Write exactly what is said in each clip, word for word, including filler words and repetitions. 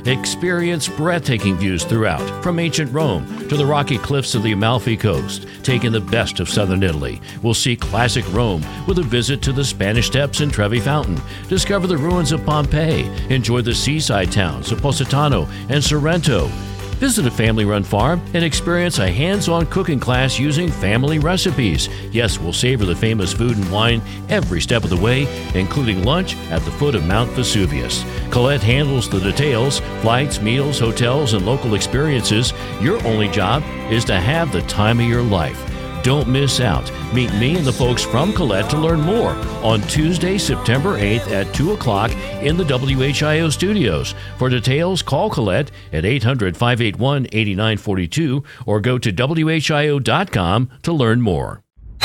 Experience breathtaking views throughout, from ancient Rome to the rocky cliffs of the Amalfi Coast. Taking the best of southern Italy, we'll see classic Rome with a visit to the Spanish Steps and Trevi Fountain. Discover the ruins of Pompeii. Enjoy the seaside towns of Positano and Sorrento. Visit a family-run farm and experience a hands-on cooking class using family recipes. Yes, we'll savor the famous food and wine every step of the way, including lunch at the foot of Mount Vesuvius. Colette handles the details, flights, meals, hotels, and local experiences. Your only job is to have the time of your life. Don't miss out. Meet me and the folks from Colette to learn more on Tuesday, September eighth at two o'clock in the W H I O studios. For details, call Colette at eight hundred, five eight one, eight nine four two or go to W H I O dot com to learn more.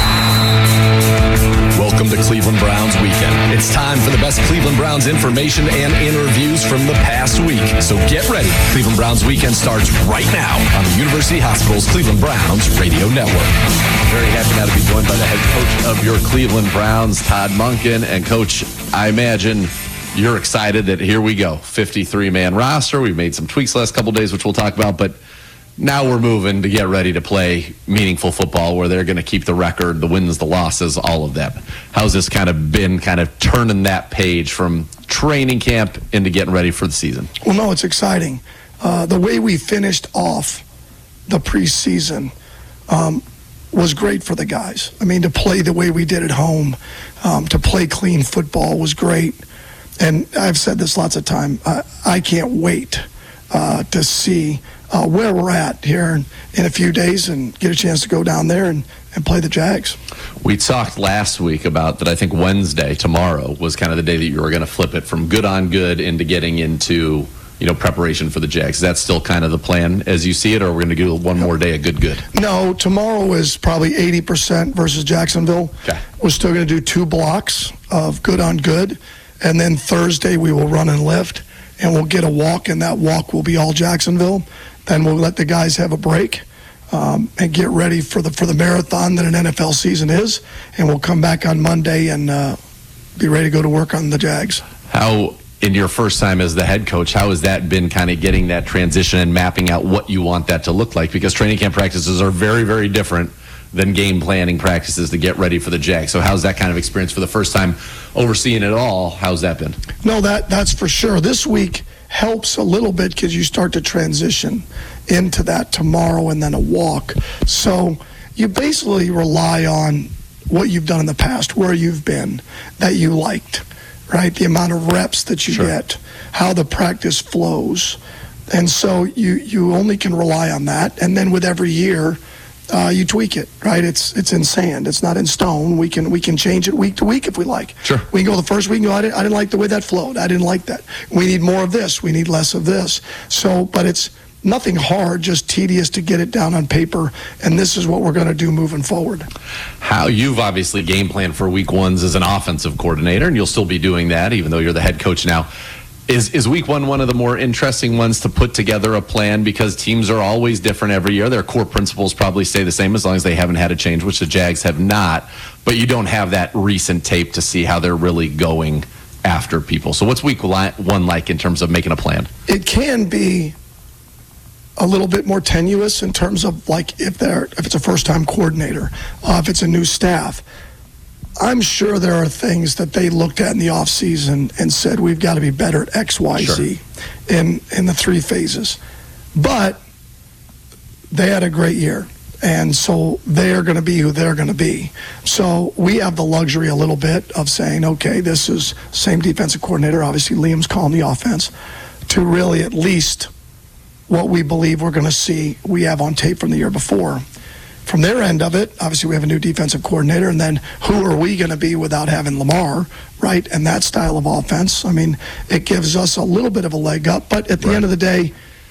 Welcome to Cleveland Browns Weekend. It's time for the best Cleveland Browns information and interviews from the past week. So get ready. Cleveland Browns Weekend starts right now on the University Hospital's Cleveland Browns Radio Network. Very happy now to be joined by the head coach of your Cleveland Browns, Todd Monken. And Coach, I imagine you're excited that here we go, fifty-three man roster. We've made some tweaks the last couple of days, which we'll talk about, but now we're moving to get ready to play meaningful football where they're going to keep the record, the wins, the losses, all of that. How's this kind of been kind of turning that page from training camp into getting ready for the season? Well, no, it's exciting. Uh, the way we finished off the preseason um, was great for the guys. I mean, to play the way we did at home, um, to play clean football was great. And I've said this lots of time. I, I can't wait uh, to see Uh, where we're at here in, in a few days and get a chance to go down there and, and play the Jags. We talked last week about that. I think Wednesday, tomorrow, was kind of the day that you were going to flip it from good on good into getting into, you know, preparation for the Jags. Is that still kind of the plan as you see it, or are we going to do one more day of good good? No, tomorrow is probably eighty percent versus Jacksonville. Okay. We're still going to do two blocks of good on good, and then Thursday we will run and lift, and we'll get a walk, and that walk will be all Jacksonville. Then we'll let the guys have a break um, and get ready for the for the marathon that an N F L season is, and we'll come back on Monday and uh, be ready to go to work on the Jags. How, in your first time as the head coach, how has that been kind of getting that transition and mapping out what you want that to look like? Because training camp practices are very, very different than game planning practices to get ready for the Jags. So how's that kind of experience for the first time overseeing it all? How's that been? No, that that's for sure. This week helps a little bit because you start to transition into that tomorrow and then a walk. So you basically rely on what you've done in the past, where you've been, that you liked, right? The amount of reps that you Sure. get, how the practice flows. And so you, you only can rely on that. And then with every year, Uh, you tweak it, right? It's it's in sand. It's not in stone. We can we can change it week to week if we like. Sure. We can go the first week and go, I didn't, I didn't like the way that flowed. I didn't like that. We need more of this. We need less of this. So, but it's nothing hard, just tedious to get it down on paper. And this is what we're going to do moving forward. How you've obviously game planned for week ones as an offensive coordinator, and you'll still be doing that even though you're the head coach now. Is is week one one of the more interesting ones to put together a plan because teams are always different every year? Their core principles probably stay the same as long as they haven't had a change, which the Jags have not. But you don't have that recent tape to see how they're really going after people. So what's week one like in terms of making a plan? It can be a little bit more tenuous in terms of like if they're if it's a first-time coordinator, uh, if it's a new staff. I'm sure there are things that they looked at in the offseason and said, we've got to be better at X, Y, Sure. Z in, in the three phases. But they had a great year, and so they're going to be who they're going to be. So we have the luxury a little bit of saying, okay, this is same defensive coordinator. Obviously, Liam's calling the offense to really at least what we believe we're going to see we have on tape from the year before. From their end of it, obviously we have a new defensive coordinator, and then who are we going to be without having Lamar, right, and that style of offense? I mean, it gives us a little bit of a leg up, but at the Right. end of the day,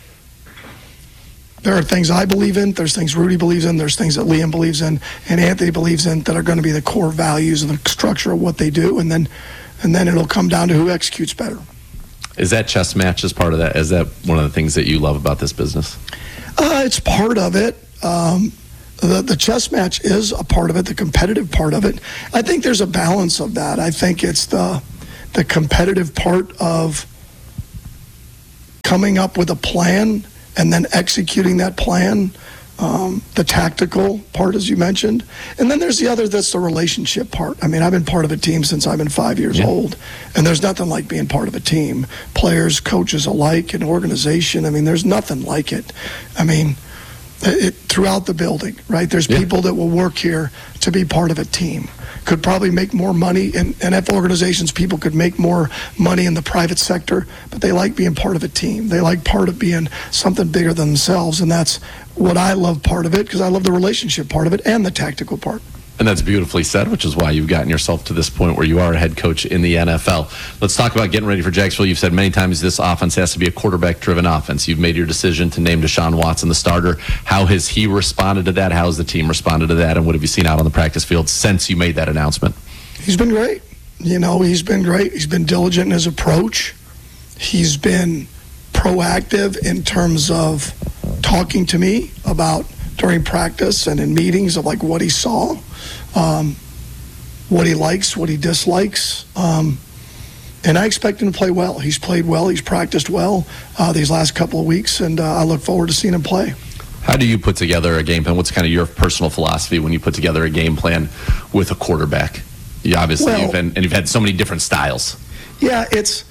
there are things I believe in, there's things Rudy believes in, there's things that Liam believes in, and Anthony believes in that are going to be the core values and the structure of what they do, and then and then it'll come down to who executes better. Is that chess match as part of that? Is that one of the things that you love about this business? Uh, it's part of it. Um, The, the chess match is a part of it, the competitive part of it. I think there's a balance of that. I think it's the the competitive part of coming up with a plan and then executing that plan, um, the tactical part, as you mentioned. And then there's the other, that's the relationship part. I mean, I've been part of a team since I've been five years yeah. old, and there's nothing like being part of a team. Players, coaches alike, an organization, I mean, there's nothing like it. I mean, it, throughout the building, right? There's yeah. people that will work here to be part of a team. Could probably make more money in N F L organizations. People could make more money in the private sector, but they like being part of a team. They like part of being something bigger than themselves, and that's what I love part of it, because I love the relationship part of it and the tactical part. And that's beautifully said, which is why you've gotten yourself to this point where you are a head coach in the N F L. Let's talk about getting ready for Jacksonville. You've said many times this offense has to be a quarterback-driven offense. You've made your decision to name Deshaun Watson the starter. How has he responded to that? How has the team responded to that? And what have you seen out on the practice field since you made that announcement? He's been great. You know, he's been great. He's been diligent in his approach. He's been proactive in terms of talking to me about during practice and in meetings of like what he saw, um, what he likes, what he dislikes. Um, and I expect him to play well. He's played well. He's practiced well uh, these last couple of weeks, and uh, I look forward to seeing him play. How do you put together a game plan? What's kind of your personal philosophy when you put together a game plan with a quarterback? You obviously, well, you've been, and you've had so many different styles. Yeah, it's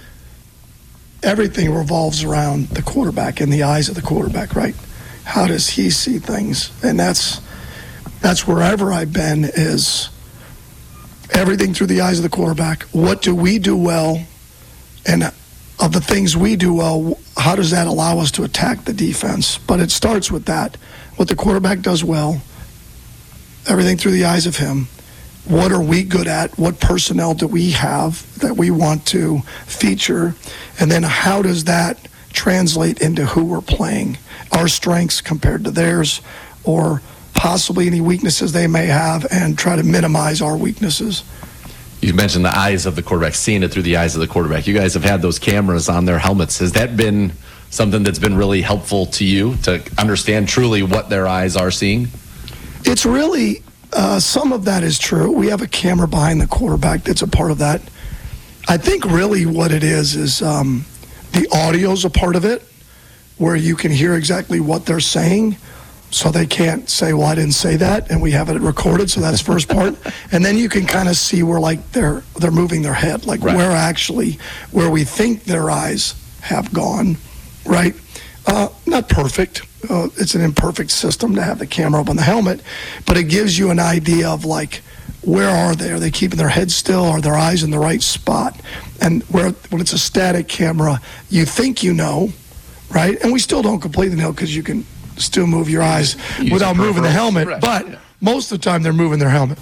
everything revolves around the quarterback and the eyes of the quarterback, right? How does he see things? And that's that's wherever I've been, is everything through the eyes of the quarterback. What do we do well? And of the things we do well, how does that allow us to attack the defense? But it starts with that. What the quarterback does well, everything through the eyes of him. What are we good at? What personnel do we have that we want to feature? And then how does that translate into who we're playing? Our strengths compared to theirs, or possibly any weaknesses they may have, and try to minimize our weaknesses. You mentioned the eyes of the quarterback, seeing it through the eyes of the quarterback. You guys have had those cameras on their helmets. Has that been something that's been really helpful to you to understand truly what their eyes are seeing? It's really, uh, some of that is true. We have a camera behind the quarterback that's a part of that. I think really what it is is um, the audio's a part of it, where you can hear exactly what they're saying, so they can't say, well, I didn't say that, and we have it recorded, so that's first part. And then you can kind of see where, like, they're they're moving their head, like right. where actually, where we think their eyes have gone, right? Uh, not perfect. Uh, it's an imperfect system to have the camera up on the helmet, but it gives you an idea of, like, where are they? Are they keeping their head still? Are their eyes in the right spot? And where when it's a static camera, you think you know, right? And we still don't completely know, because you can still move your eyes Use without moving the helmet, right. but yeah. most of the time they're moving their helmet.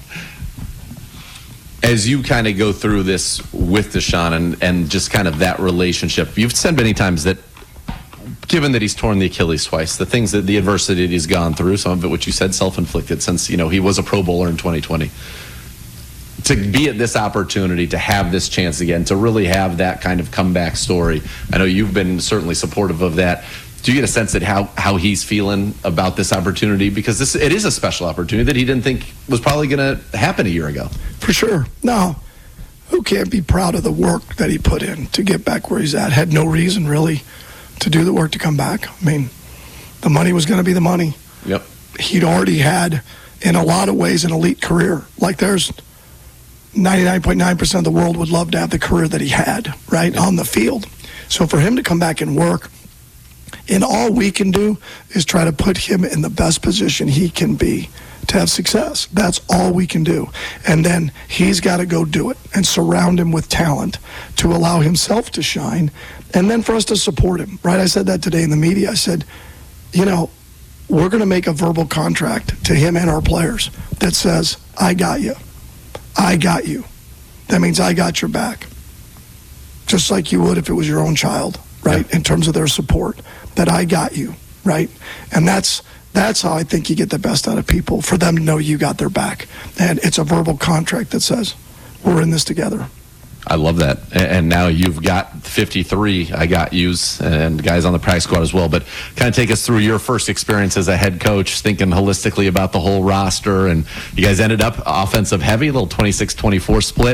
As you kind of go through this with Deshaun and, and just kind of that relationship, you've said many times that given that he's torn the Achilles twice, the things that the adversity that he's gone through, some of it, what you said, self-inflicted, since, you know, he was a Pro Bowler in twenty twenty, to be at this opportunity, to have this chance again, to really have that kind of comeback story. I know you've been certainly supportive of that. Do you get a sense that how, how he's feeling about this opportunity? Because this it is a special opportunity that he didn't think was probably going to happen a year ago. For sure. No, who can't be proud of the work that he put in to get back where he's at? Had no reason really to do the work to come back. I mean, the money was going to be the money. Yep. He'd already had, in a lot of ways, an elite career. Like, there's ninety-nine point nine percent of the world would love to have the career that he had, right, yep. on the field. So for him to come back and work, and all we can do is try to put him in the best position he can be to have success. That's all we can do. And then he's got to go do it and surround him with talent to allow himself to shine, and then for us to support him, right? I said that today in the media. I said, you know, we're going to make a verbal contract to him and our players that says, I got you. I got you. That means I got your back. Just like you would if it was your own child, right? Yeah. In terms of their support. That I got you, right? And that's that's how I think you get the best out of people, for them to know you got their back. And it's a verbal contract that says, we're in this together. I love that. And now you've got fifty-three I got yous and guys on the practice squad as well. But kind of take us through your first experience as a head coach, thinking holistically about the whole roster. And you guys ended up offensive heavy, a little twenty-six twenty-four split.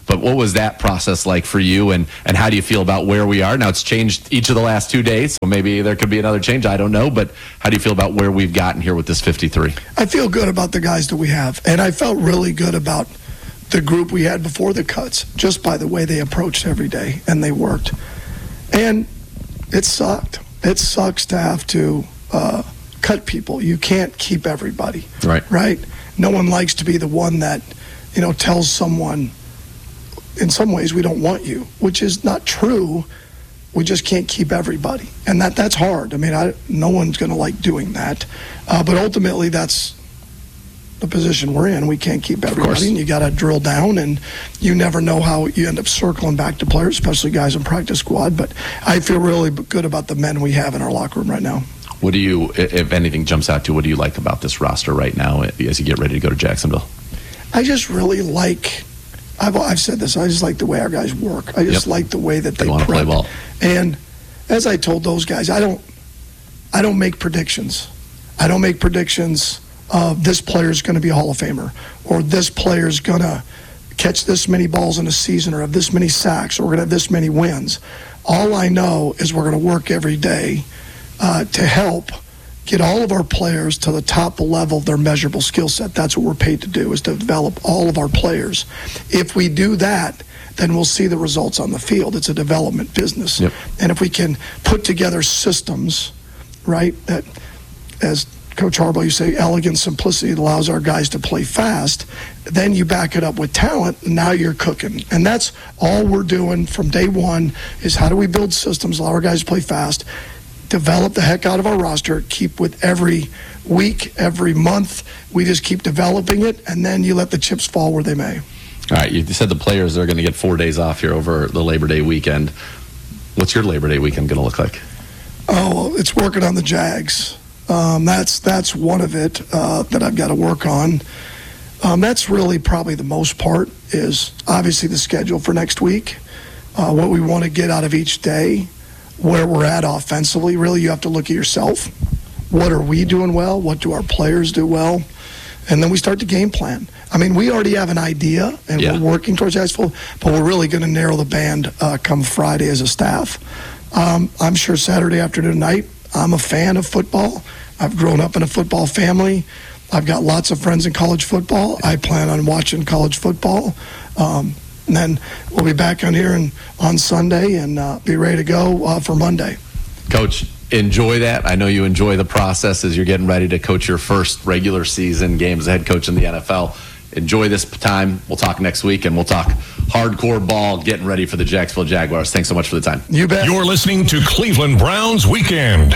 But what was that process like for you, and, and how do you feel about where we are? Now, it's changed each of the last two days, so maybe there could be another change. I don't know, but how do you feel about where we've gotten here with this fifty-three? I feel good about the guys that we have, and I felt really good about the group we had before the cuts, just by the way they approached every day and they worked. And it sucked. It sucks to have to uh, cut people. You can't keep everybody. Right. Right? No one likes to be the one that, you know, tells someone, in some ways, we don't want you, which is not true. We just can't keep everybody. And that that's hard. I mean, I, no one's going to like doing that. Uh, but ultimately, that's the position we're in. We can't keep everybody, and you got to drill down, and you never know how you end up circling back to players, especially guys in practice squad. But I feel really good about the men we have in our locker room right now. What do you, if anything jumps out to you, what do you like about this roster right now as you get ready to go to Jacksonville? I just really like, I've, I've said this, I just like the way our guys work. I just Yep. like the way that they, They want to play prep. ball. And as I told those guys, I don't, I don't make predictions. I don't make predictions of this player's going to be a Hall of Famer, or this player's going to catch this many balls in a season, or have this many sacks, or we're going to have this many wins. All I know is we're going to work every day uh, to help get all of our players to the top level of their measurable skill set. That's what we're paid to do, is to develop all of our players. If we do that, then we'll see the results on the field. It's a development business. Yep. And if we can put together systems, right, that, as Coach Harbaugh, you say, elegant simplicity that allows our guys to play fast, then you back it up with talent, and now you're cooking. And that's all we're doing from day one, is how do we build systems, allow our guys to play fast, develop the heck out of our roster, keep with every week, every month, we just keep developing it, and then you let the chips fall where they may. All right, you said the players are going to get four days off here over the Labor Day weekend. What's your Labor Day weekend going to look like? Oh, it's working on the Jags. Um, that's that's one of it uh, that I've got to work on. Um, that's really probably the most part, is obviously the schedule for next week, uh, what we want to get out of each day, where we're at offensively. Really, you have to look at yourself. What are we doing well? What do our players do well? And then we start the game plan. I mean, we already have an idea, and Yeah. we're working towards Jacksonville, but we're really going to narrow the band uh, come Friday as a staff. Um, I'm sure Saturday afternoon night, I'm a fan of football. I've grown up in a football family. I've got lots of friends in college football. I plan on watching college football. Um, and then we'll be back on here and, on Sunday and uh, be ready to go uh, for Monday. Coach, enjoy that. I know you enjoy the process as you're getting ready to coach your first regular season game as a head coach in the N F L. Enjoy this time. We'll talk next week, and we'll talk hardcore ball, getting ready for the Jacksonville Jaguars. Thanks so much for the time. You bet. You're listening to Cleveland Browns Weekend.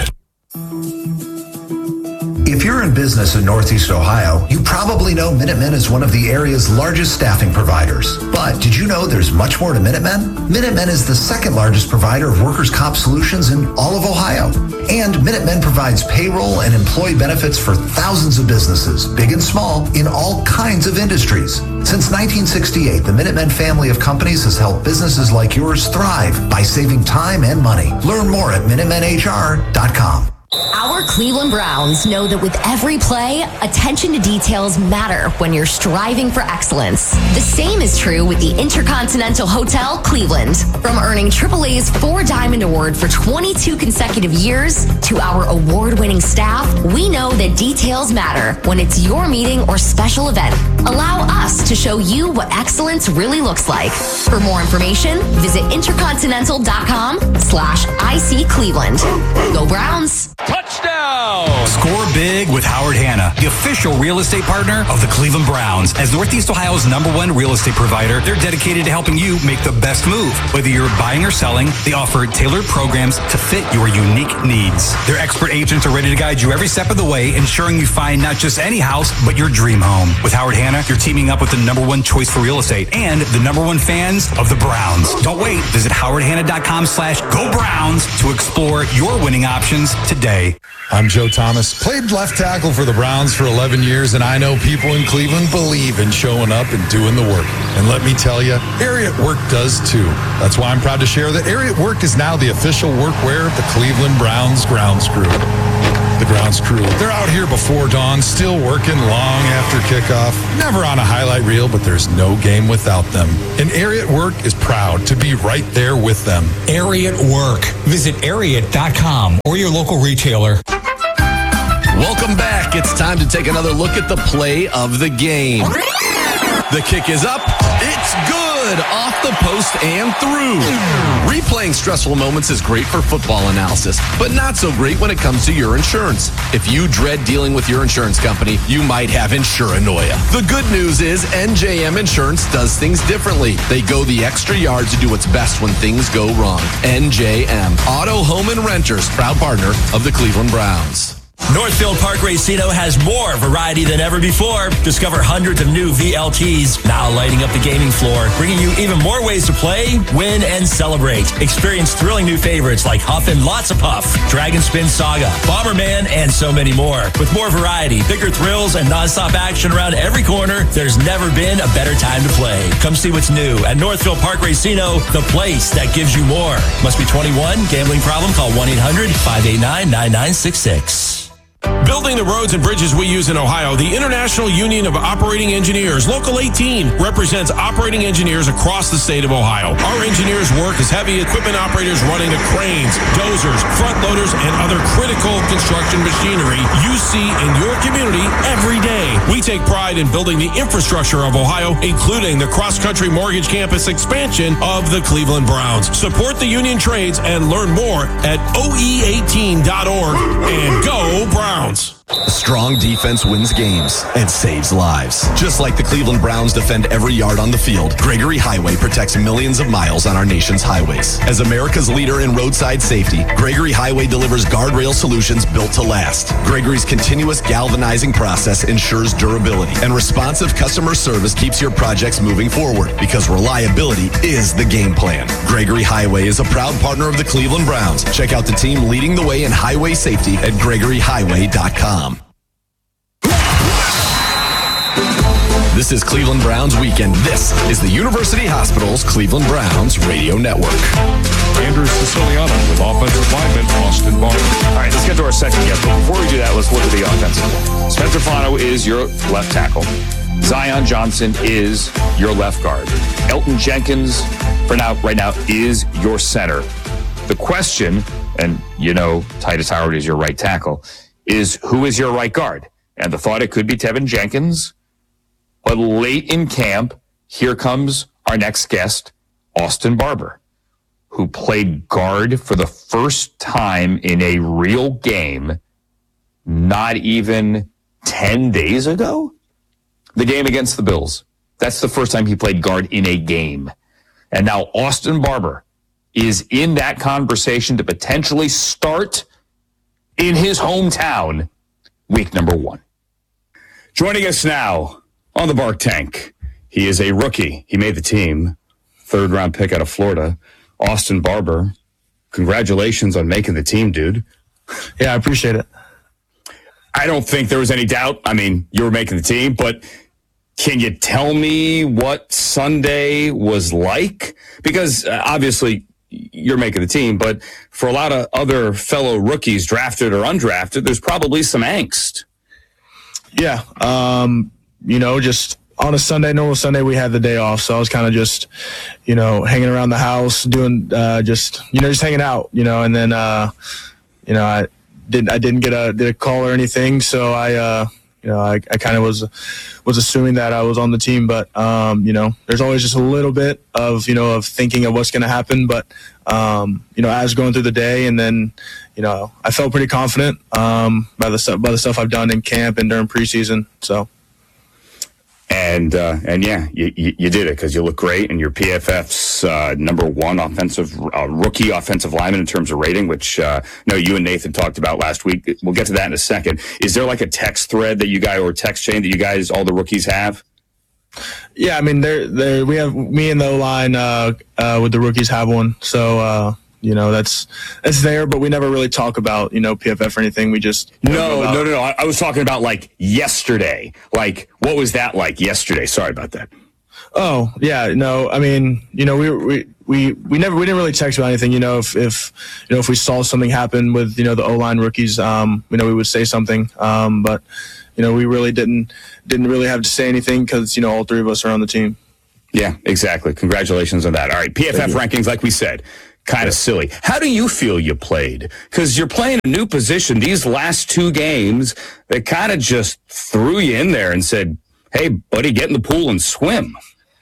If you're in business in Northeast Ohio, you probably know Minutemen is one of the area's largest staffing providers. But did you know there's much more to Minutemen? Minutemen is the second largest provider of workers' comp solutions in all of Ohio. And Minutemen provides payroll and employee benefits for thousands of businesses, big and small, in all kinds of industries. Since nineteen sixty-eight, the Minutemen family of companies has helped businesses like yours thrive by saving time and money. Learn more at minutemen h r dot com. Our Cleveland Browns know that with every play, attention to details matter when you're striving for excellence. The same is true with the Intercontinental Hotel Cleveland. From earning triple A's Four Diamond Award for twenty-two consecutive years to our award-winning staff, we know that details matter when it's your meeting or special event. Allow us to show you what excellence really looks like. For more information, visit intercontinental.com slash IC Cleveland. Go Browns! Touchdown! Score big with Howard Hanna, the official real estate partner of the Cleveland Browns. As Northeast Ohio's number one real estate provider, they're dedicated to helping you make the best move. Whether you're buying or selling, they offer tailored programs to fit your unique needs. Their expert agents are ready to guide you every step of the way, ensuring you find not just any house, but your dream home. With Howard Hanna, you're teaming up with the number one choice for real estate and the number one fans of the Browns. Don't wait. Visit howardhanna.com slash go Browns to explore your winning options today. I'm Joe Thomas. Played left tackle for the Browns for eleven years, and I know people in Cleveland believe in showing up and doing the work. And let me tell you, Ariat Work does too. That's why I'm proud to share that Ariat Work is now the official workwear of the Cleveland Browns grounds crew. The grounds crew, they're out here before dawn, still working long after kickoff. Never on a highlight reel, but there's no game without them. And Ariat Work is proud to be right there with them. Ariat Work. Visit Ariat dot com or your local retailer. Welcome back. It's time to take another look at the play of the game. The kick is up. It's good. Off the post and through. Replaying stressful moments is great for football analysis, but not so great when it comes to your insurance. If you dread dealing with your insurance company, you might have insuranoia. The good news is N J M Insurance does things differently. They go the extra yard to do what's best when things go wrong. N J M, Auto, Home, and Renters, proud partner of the Cleveland Browns. Northfield Park Racino has more variety than ever before. Discover hundreds of new V L Ts now lighting up the gaming floor, bringing you even more ways to play, win, and celebrate. Experience thrilling new favorites like Huff and Lots of Puff, Dragon Spin Saga, Bomberman, and so many more. With more variety, bigger thrills, and nonstop action around every corner, there's never been a better time to play. Come see what's new at Northfield Park Racino, the place that gives you more. Must be twenty-one. Gambling problem? Call one eight hundred five eight nine nine nine six six. Building the roads and bridges we use in Ohio, the International Union of Operating Engineers, Local eighteen, represents operating engineers across the state of Ohio. Our engineers work as heavy equipment operators running the cranes, dozers, front loaders, and other critical construction machinery you see in your community every day. We take pride in building the infrastructure of Ohio, including the cross-country mortgage campus expansion of the Cleveland Browns. Support the union trades and learn more at O E eighteen dot org and go Browns. A strong defense wins games and saves lives. Just like the Cleveland Browns defend every yard on the field, Gregory Highway protects millions of miles on our nation's highways. As America's leader in roadside safety, Gregory Highway delivers guardrail solutions built to last. Gregory's continuous galvanizing process ensures durability, and responsive customer service keeps your projects moving forward because reliability is the game plan. Gregory Highway is a proud partner of the Cleveland Browns. Check out the team leading the way in highway safety at gregory highway dot com. This is Cleveland Browns Weekend. This is the University Hospital's Cleveland Browns Radio Network. Andrew Siciliano with offensive lineman Austin Barber. All right, let's get to our second guest. But before we do that, let's look at the offensive. Spencer Fano is your left tackle. Zion Johnson is your left guard. Elton Jenkins, for now, right now, is your center. The question, and you know Titus Howard is your right tackle, is who is your right guard? And the thought it could be Tevin Jenkins. But late in camp, here comes our next guest, Austin Barber, who played guard for the first time in a real game not even ten days ago. The game against the Bills. That's the first time he played guard in a game. And now Austin Barber is in that conversation to potentially start in his hometown week number one. Joining us now on the Bark Tank, he is a rookie. He made the team, third round pick out of Florida. Austin Barber, congratulations on making the team, dude. Yeah, I appreciate it. I don't think there was any doubt. I mean, you were making the team, but can you tell me what Sunday was like? Because uh, obviously you're making the team, but for a lot of other fellow rookies, drafted or undrafted, there's probably some angst. Yeah. Um, you know, just on a Sunday, normal Sunday, we had the day off. So I was kind of just, you know, hanging around the house, doing uh, just, you know, just hanging out, you know, and then, uh, you know, I didn't, I didn't get a, did a call or anything. So I, uh, you know, I, I kind of was, was assuming that I was on the team, but, um, you know, there's always just a little bit of, you know, of thinking of what's going to happen. But, um, you know, as going through the day, and then, you know, I felt pretty confident, um, by the stuff, by the stuff I've done in camp and during preseason. So. And, uh, and yeah, you, you, you did it because you look great, and you're P F F's uh, number one offensive uh, rookie offensive lineman in terms of rating, which uh, no, you and Nathan talked about last week. We'll get to that in a second. Is there like a text thread that you guys, or text chain that you guys, all the rookies have? Yeah, I mean, there, there, we have me and the O-line uh, uh, with the rookies have one. So, uh, you know, that's that's there, but we never really talk about, you know, P F F or anything. We just no, no, no, no. I, I was talking about like yesterday. Like, what was that like yesterday? Sorry about that. Oh yeah, no. I mean, you know, we we we we never we didn't really text about anything. You know, if if you know if we saw something happen with you know the O-line rookies, um, you know we would say something. Um, but you know we really didn't didn't really have to say anything because you know all three of us are on the team. Yeah, exactly. Congratulations on that. All right, P F F rankings, like we said, kind of silly. How do you feel you played? Because you're playing a new position. These last two games, they kind of just threw you in there and said, "Hey, buddy, get in the pool and swim."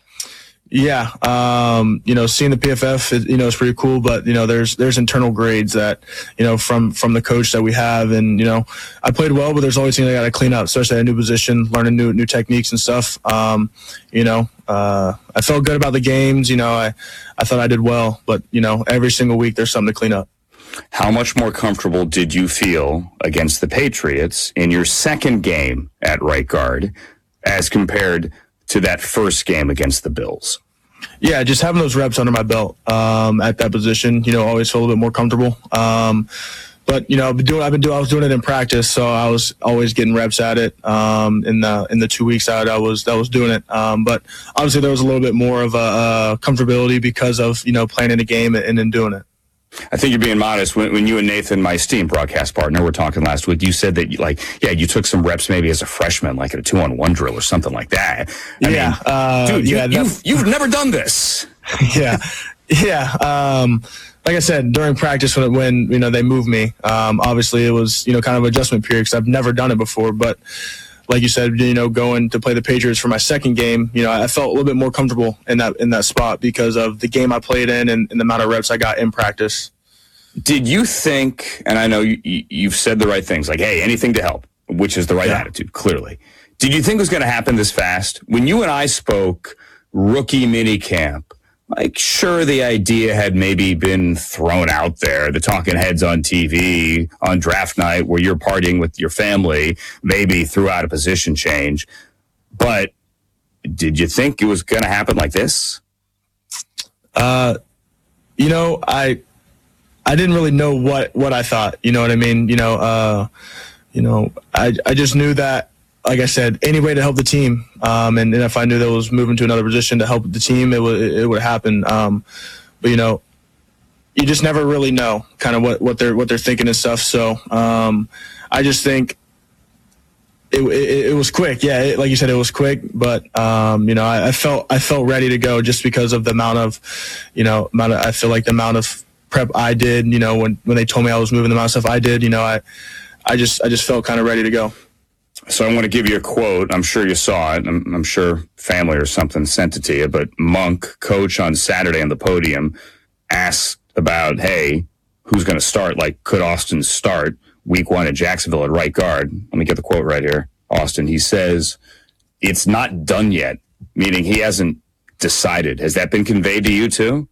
Yeah, um, you know, seeing the P F F, you know, is pretty cool. But you know, there's there's internal grades that you know from from the coach that we have, and you know, I played well, but there's always things I got to clean up, especially at a new position, learning new new techniques and stuff. Um, you know, uh, I felt good about the games. You know, I I thought I did well, but you know, every single week there's something to clean up. How much more comfortable did you feel against the Patriots in your second game at right guard as compared to that first game against the Bills? Yeah, just having those reps under my belt um, at that position, you know, always feel a little bit more comfortable. Um, but you know, I've been doing, I've been doing, I was doing it in practice, so I was always getting reps at it. Um, in the in the two weeks out, I was I was doing it. Um, but obviously, there was a little bit more of a, a comfortability because of you know playing in a game and then doing it. I think you're being modest. When, when you and Nathan, my esteemed broadcast partner, were talking last week, you said that, you, like, yeah, you took some reps maybe as a freshman, like at a two-on-one drill or something like that. I yeah, mean, uh, dude, you, yeah, you've, you've never done this. yeah, yeah. Um, like I said, during practice when, when you know they moved me, um, obviously it was you know kind of adjustment period because I've never done it before. But like you said, you know, going to play the Patriots for my second game, you know, I felt a little bit more comfortable in that in that spot because of the game I played in and, and the amount of reps I got in practice. Did you think, and I know you, you've said the right things, like, hey, anything to help, which is the right yeah. attitude, clearly. Did you think it was going to happen this fast? When you and I spoke rookie mini camp, like, sure, the idea had maybe been thrown out there, the talking heads on T V on draft night where you're partying with your family, maybe threw out a position change. But did you think it was going to happen like this? Uh, you know, I... I didn't really know what, what I thought, you know what I mean? You know, uh, you know, I, I just knew that, like I said, any way to help the team. Um, and, and if I knew that was moving to another position to help the team, it would, it would happen. Um, but you know, you just never really know kind of what, what they're, what they're thinking and stuff. So, um, I just think it, it, it was quick. Yeah. It, like you said, it was quick, but, um, you know, I, I felt, I felt ready to go just because of the amount of, you know, amount of, I feel like the amount of prep I did, you know, when, when they told me I was moving, the amount of stuff I did, you know, I, I just, I just felt kind of ready to go. So I want to give you a quote. I'm sure you saw it. I'm, I'm sure family or something sent it to you, but Monk, coach on Saturday on the podium, asked about, hey, who's going to start? Like, could Austin start week one at Jacksonville at right guard? Let me get the quote right here. Austin, he says, it's not done yet, meaning he hasn't decided. Has that been conveyed to you too?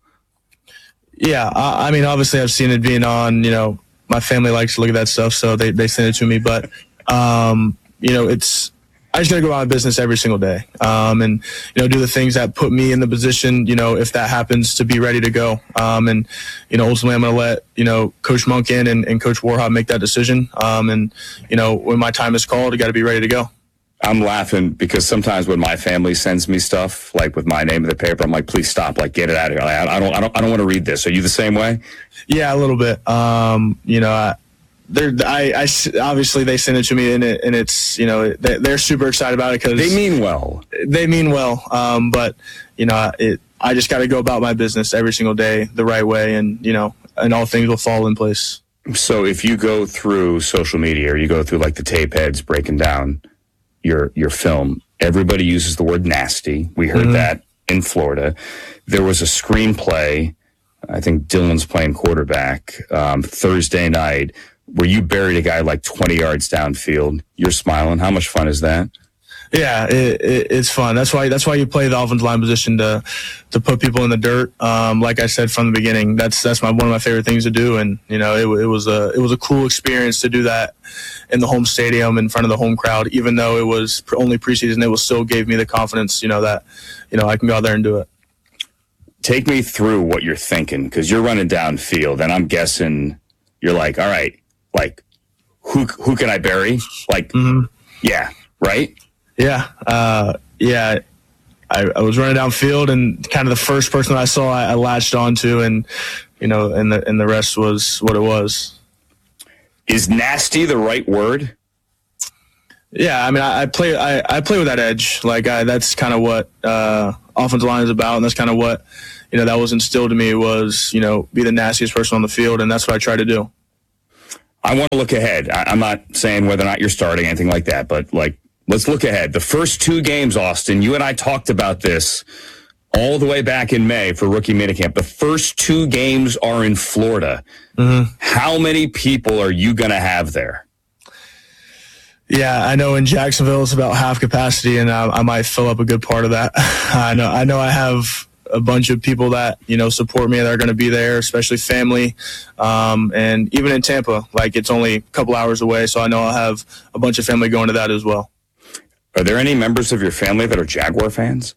Yeah, I, I mean, obviously I've seen it being on, you know, my family likes to look at that stuff, so they, they send it to me. But, um, you know, it's, I just got to go out of business every single day um, and, you know, do the things that put me in the position, you know, if that happens to be ready to go. Um, and, you know, ultimately I'm going to let, you know, Coach Monk in and, and Coach Warhol make that decision. Um, and, you know, when my time is called, I got to be ready to go. I'm laughing because sometimes when my family sends me stuff, like with my name in the paper, I'm like, please stop, like get it out of here. Like, I don't, I don't, I don't want to read this. Are you the same way? Yeah, a little bit. Um, you know, I, they're, I, I, obviously they send it to me and it, and it's, you know, they, they're super excited about it because they mean well. They mean well. Um, but you know, it, I just got to go about my business every single day the right way, and you know, and all things will fall in place. So if you go through social media or you go through like the tape heads breaking down your your film, everybody uses the word nasty. We heard mm-hmm. that in Florida. There was a screenplay, I think Dylan's playing quarterback, um, Thursday night, where you buried a guy like twenty yards downfield. You're smiling. How much fun is that? Yeah, it, it, it's fun. That's why that's why you play the offensive line position, to to put people in the dirt. Um, like I said from the beginning, that's that's my one of my favorite things to do. And you know, it, it was a it was a cool experience to do that in the home stadium in front of the home crowd. Even though it was only preseason, it was still gave me the confidence, you know, that you know I can go out there and do it. Take me through what you're thinking, because you're running downfield, and I'm guessing you're like, all right, like who who can I bury? Like, mm-hmm. yeah, right. Yeah, uh, yeah. I, I was running downfield, and kind of the first person that I saw, I, I latched onto, and you know, and the and the rest was what it was. Is nasty the right word? Yeah, I mean, I, I play I, I play with that edge. Like I, that's kind of what uh, offensive line is about, and that's kind of what you know that was instilled to me was you know be the nastiest person on the field, and that's what I try to do. I want to look ahead. I, I'm not saying whether or not you're starting anything like that, but like let's look ahead. The first two games, Austin, you and I talked about this all the way back in May for rookie minicamp. The first two games are in Florida. Mm-hmm. How many people are you going to have there? Yeah, I know in Jacksonville it's about half capacity, and I, I might fill up a good part of that. I know I know I have a bunch of people that, you know, support me that are going to be there, especially family. Um, and even in Tampa, like it's only a couple hours away, so I know I'll have a bunch of family going to that as well. Are there any members of your family that are Jaguar fans?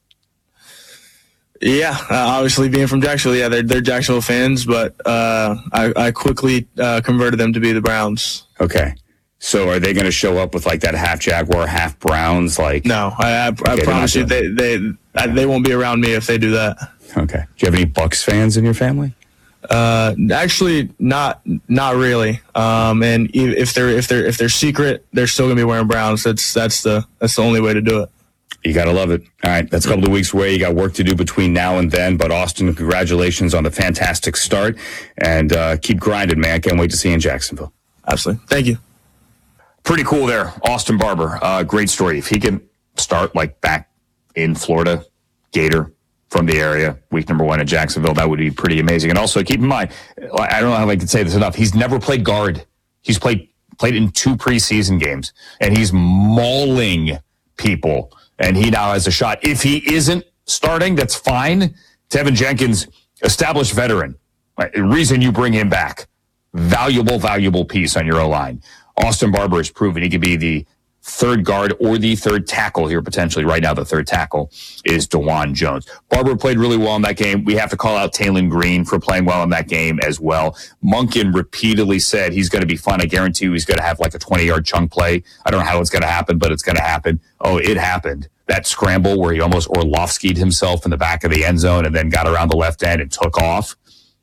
Yeah, uh, obviously being from Jacksonville, yeah, they're, they're Jacksonville fans, but uh, I, I quickly uh, converted them to be the Browns. Okay. So are they going to show up with like that half Jaguar, half Browns? Like no, I, I, okay, I promise you, they they they won't be around me if they do that. Okay. Do you have any Bucs fans in your family? Uh, actually, not not really. Um, and if they're if they're if they're secret, they're still going to be wearing Browns. That's that's the that's the only way to do it. You got to love it. All right, that's a couple of weeks away. You got work to do between now and then. But Austin, congratulations on the fantastic start, and uh, keep grinding, man. I can't wait to see you in Jacksonville. Absolutely. Thank you. Pretty cool there, Austin Barber. Uh, great story. If he can start like back in Florida, Gator from the area, week number one in Jacksonville, that would be pretty amazing. And also keep in mind, I don't know how I can say this enough. He's never played guard. He's played played in two preseason games, and he's mauling people. And he now has a shot. If he isn't starting, that's fine. Tevin Jenkins, established veteran. Right? The reason you bring him back, valuable, valuable piece on your O-line. Austin Barber has proven he could be the third guard or the third tackle here potentially. Right now, the third tackle is DeJuan Jones. Barber played really well in that game. We have to call out Taylon Green for playing well in that game as well. Monken repeatedly said he's going to be fun. I guarantee you he's going to have like a twenty-yard chunk play. I don't know how it's going to happen, but it's going to happen. Oh, it happened. That scramble where he almost Orlovski'd himself in the back of the end zone and then got around the left end and took off.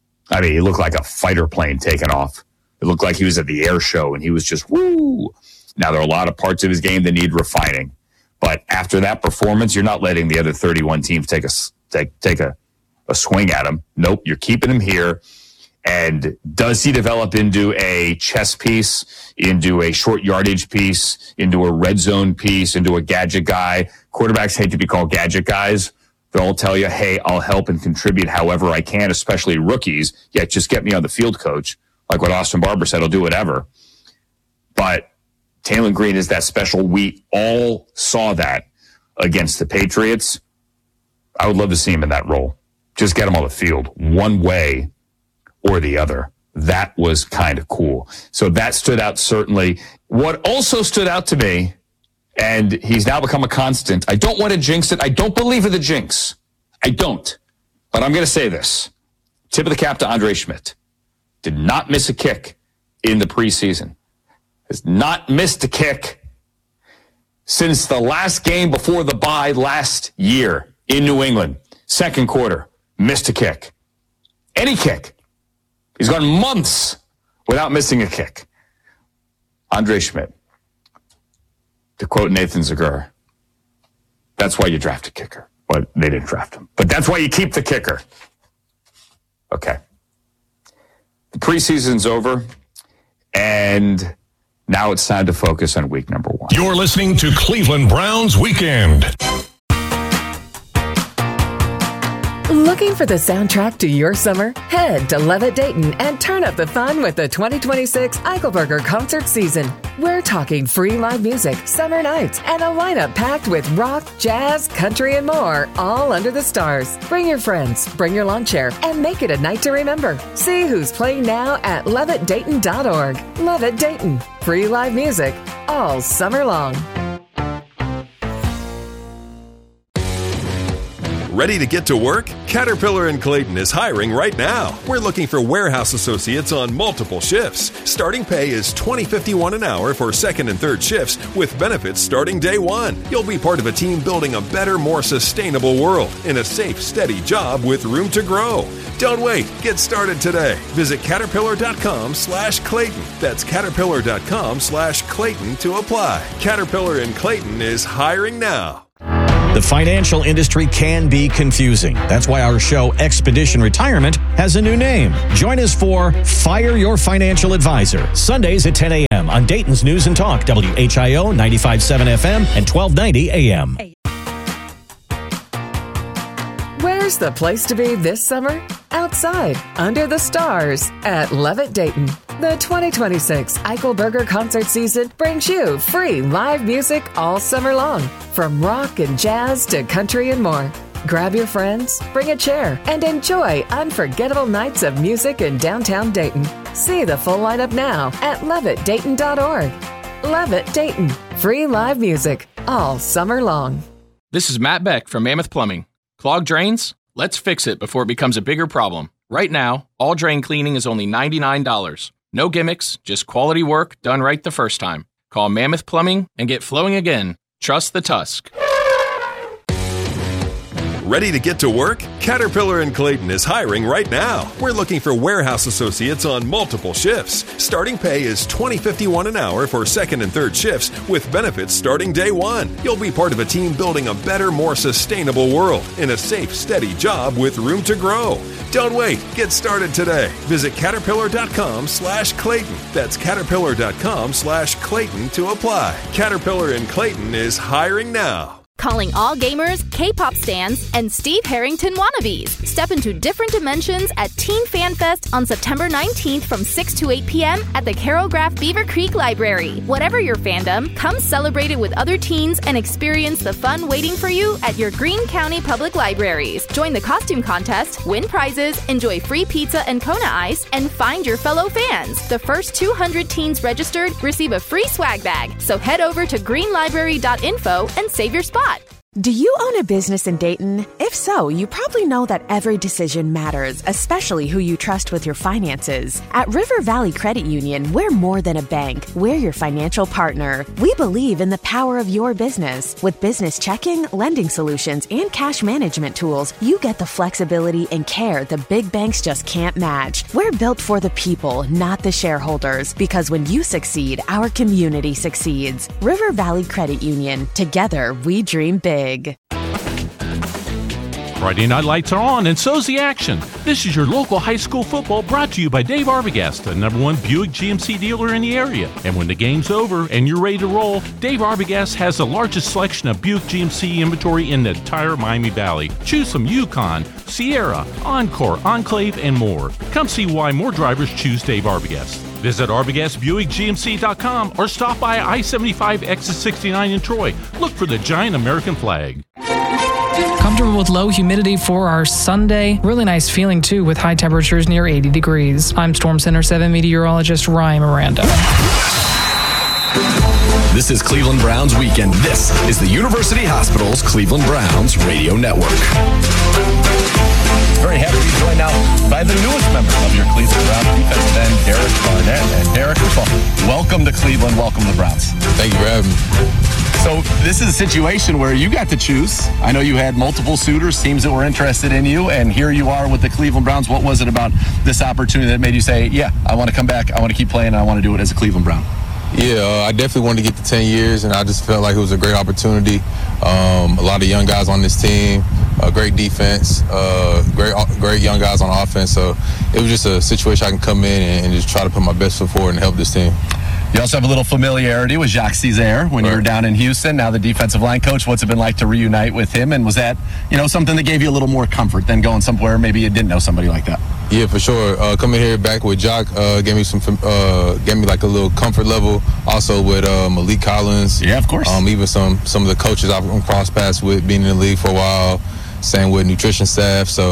I mean, he looked like a fighter plane taking off. It looked like he was at the air show and he was just, woo. Now, there are a lot of parts of his game that need refining. But after that performance, you're not letting the other thirty-one teams take a, take, take a, a swing at him. Nope, you're keeping him here. And does he develop into a chess piece, into a short yardage piece, into a red zone piece, into a gadget guy? Quarterbacks hate to be called gadget guys. They'll tell you, hey, I'll help and contribute however I can, especially rookies. Yeah, just get me on the field, coach. Like what Austin Barber said, I'll do whatever. But Taylon Green is that special. We all saw that against the Patriots. I would love to see him in that role. Just get him on the field one way or the other. That was kind of cool. So that stood out certainly. What also stood out to me, and he's now become a constant. I don't want to jinx it. I don't believe in the jinx. I don't. But I'm going to say this. Tip of the cap to Andre Schmidt. Did not miss a kick in the preseason. Has not missed a kick since the last game before the bye last year in New England. Second quarter, missed a kick. Any kick. He's gone months without missing a kick. Andre Schmidt. To quote Nathan Zegura, that's why you draft a kicker. But they didn't draft him. But that's why you keep the kicker. Okay. The preseason's over, and now it's time to focus on week number one. You're listening to Cleveland Browns Weekend. Looking for the soundtrack to your summer? Head to Levitt Dayton and turn up the fun with the twenty twenty-six Eichelberger concert season. We're talking free live music, summer nights, and a lineup packed with rock, jazz, country, and more, all under the stars. Bring your friends, bring your lawn chair, and make it a night to remember. See who's playing now at levitt dayton dot org. Levitt Dayton. Free live music all summer long. Ready to get to work? Caterpillar in Clayton is hiring right now. We're looking for warehouse associates on multiple shifts. Starting pay is twenty dollars and fifty-one cents an hour for second and third shifts with benefits starting day one. You'll be part of a team building a better, more sustainable world in a safe, steady job with room to grow. Don't wait. Get started today. Visit caterpillar.com slash Clayton. That's caterpillar.com slash Clayton to apply. Caterpillar in Clayton is hiring now. The financial industry can be confusing. That's why our show, Expedition Retirement, has a new name. Join us for Fire Your Financial Advisor, Sundays at ten a.m. on Dayton's News and Talk, W H I O ninety-five point seven F M and twelve ninety A M. Where's the place to be this summer? Outside, under the stars, at Levitt Dayton. The twenty twenty-six Eichelberger concert season brings you free live music all summer long, from rock and jazz to country and more. Grab your friends, bring a chair, and enjoy unforgettable nights of music in downtown Dayton. See the full lineup now at levitt dayton dot org. Levitt Dayton, free live music all summer long. This is Matt Beck from Mammoth Plumbing. Clogged drains? Let's fix it before it becomes a bigger problem. Right now, all drain cleaning is only ninety-nine dollars. No gimmicks, just quality work done right the first time. Call Mammoth Plumbing and get flowing again. Trust the Tusk. Ready to get to work? Caterpillar in Clayton is hiring right now. We're looking for warehouse associates on multiple shifts. Starting pay is twenty dollars and fifty-one cents an hour for second and third shifts with benefits starting day one. You'll be part of a team building a better, more sustainable world in a safe, steady job with room to grow. Don't wait. Get started today. Visit caterpillar.com slash Clayton. That's caterpillar.com slash Clayton to apply. Caterpillar in Clayton is hiring now. Calling all gamers, K-pop stans, and Steve Harrington wannabes. Step into different dimensions at Teen Fan Fest on September nineteenth from six to eight p.m. at the Carol Graff Beaver Creek Library. Whatever your fandom, come celebrate it with other teens and experience the fun waiting for you at your Greene County Public Libraries. Join the costume contest, win prizes, enjoy free pizza and Kona Ice, and find your fellow fans. The first two hundred teens registered receive a free swag bag. So head over to green library dot info and save your spot. Do you own a business in Dayton? If so, you probably know that every decision matters, especially who you trust with your finances. At River Valley Credit Union, we're more than a bank. We're your financial partner. We believe in the power of your business. With business checking, lending solutions, and cash management tools, you get the flexibility and care the big banks just can't match. We're built for the people, not the shareholders, because when you succeed, our community succeeds. River Valley Credit Union. Together, we dream big. Friday night lights are on, and so's the action. This is your local high school football brought to you by Dave Arbogast, the number one Buick G M C dealer in the area. And when the game's over and you're ready to roll, Dave Arbogast has the largest selection of Buick G M C inventory in the entire Miami Valley. Choose from Yukon, Sierra, Encore, Enclave, and more. Come see why more drivers choose Dave Arbogast. Visit arbogast buick g m c dot com or stop by I seventy-five exit sixty-nine in Troy. Look for the giant American flag. Comfortable with low humidity for our Sunday. Really nice feeling, too, with high temperatures near eighty degrees. I'm Storm Center seven meteorologist Ryan Miranda. This is Cleveland Browns Weekend. This is the University Hospital's Cleveland Browns Radio Network. Very happy to be joined now by the newest member of your Cleveland Browns defensive end, Derek Barnett. And Derek, welcome to Cleveland. Welcome to the Browns. Thank you for having me. So this is a situation where you got to choose. I know you had multiple suitors, teams that were interested in you, and here you are with the Cleveland Browns. What was it about this opportunity that made you say, yeah, I want to come back, I want to keep playing, and I want to do it as a Cleveland Brown? Yeah, uh, I definitely wanted to get to ten years, and I just felt like it was a great opportunity. Um, a lot of young guys on this team, uh, great defense, uh, great great young guys on offense. So it was just a situation I can come in and, and just try to put my best foot forward and help this team. You also have a little familiarity with Jacques Césaire when right. you were down in Houston, now the defensive line coach. What's it been like to reunite with him? And was that, you know, something that gave you a little more comfort than going somewhere maybe you didn't know somebody like that? Yeah, for sure. Uh, coming here back with Jacques uh, gave me some, uh, gave me like a little comfort level. Also with uh, Malik Collins. Yeah, of course. Um, even some some of the coaches I've crossed paths with, being in the league for a while. Same with nutrition staff. So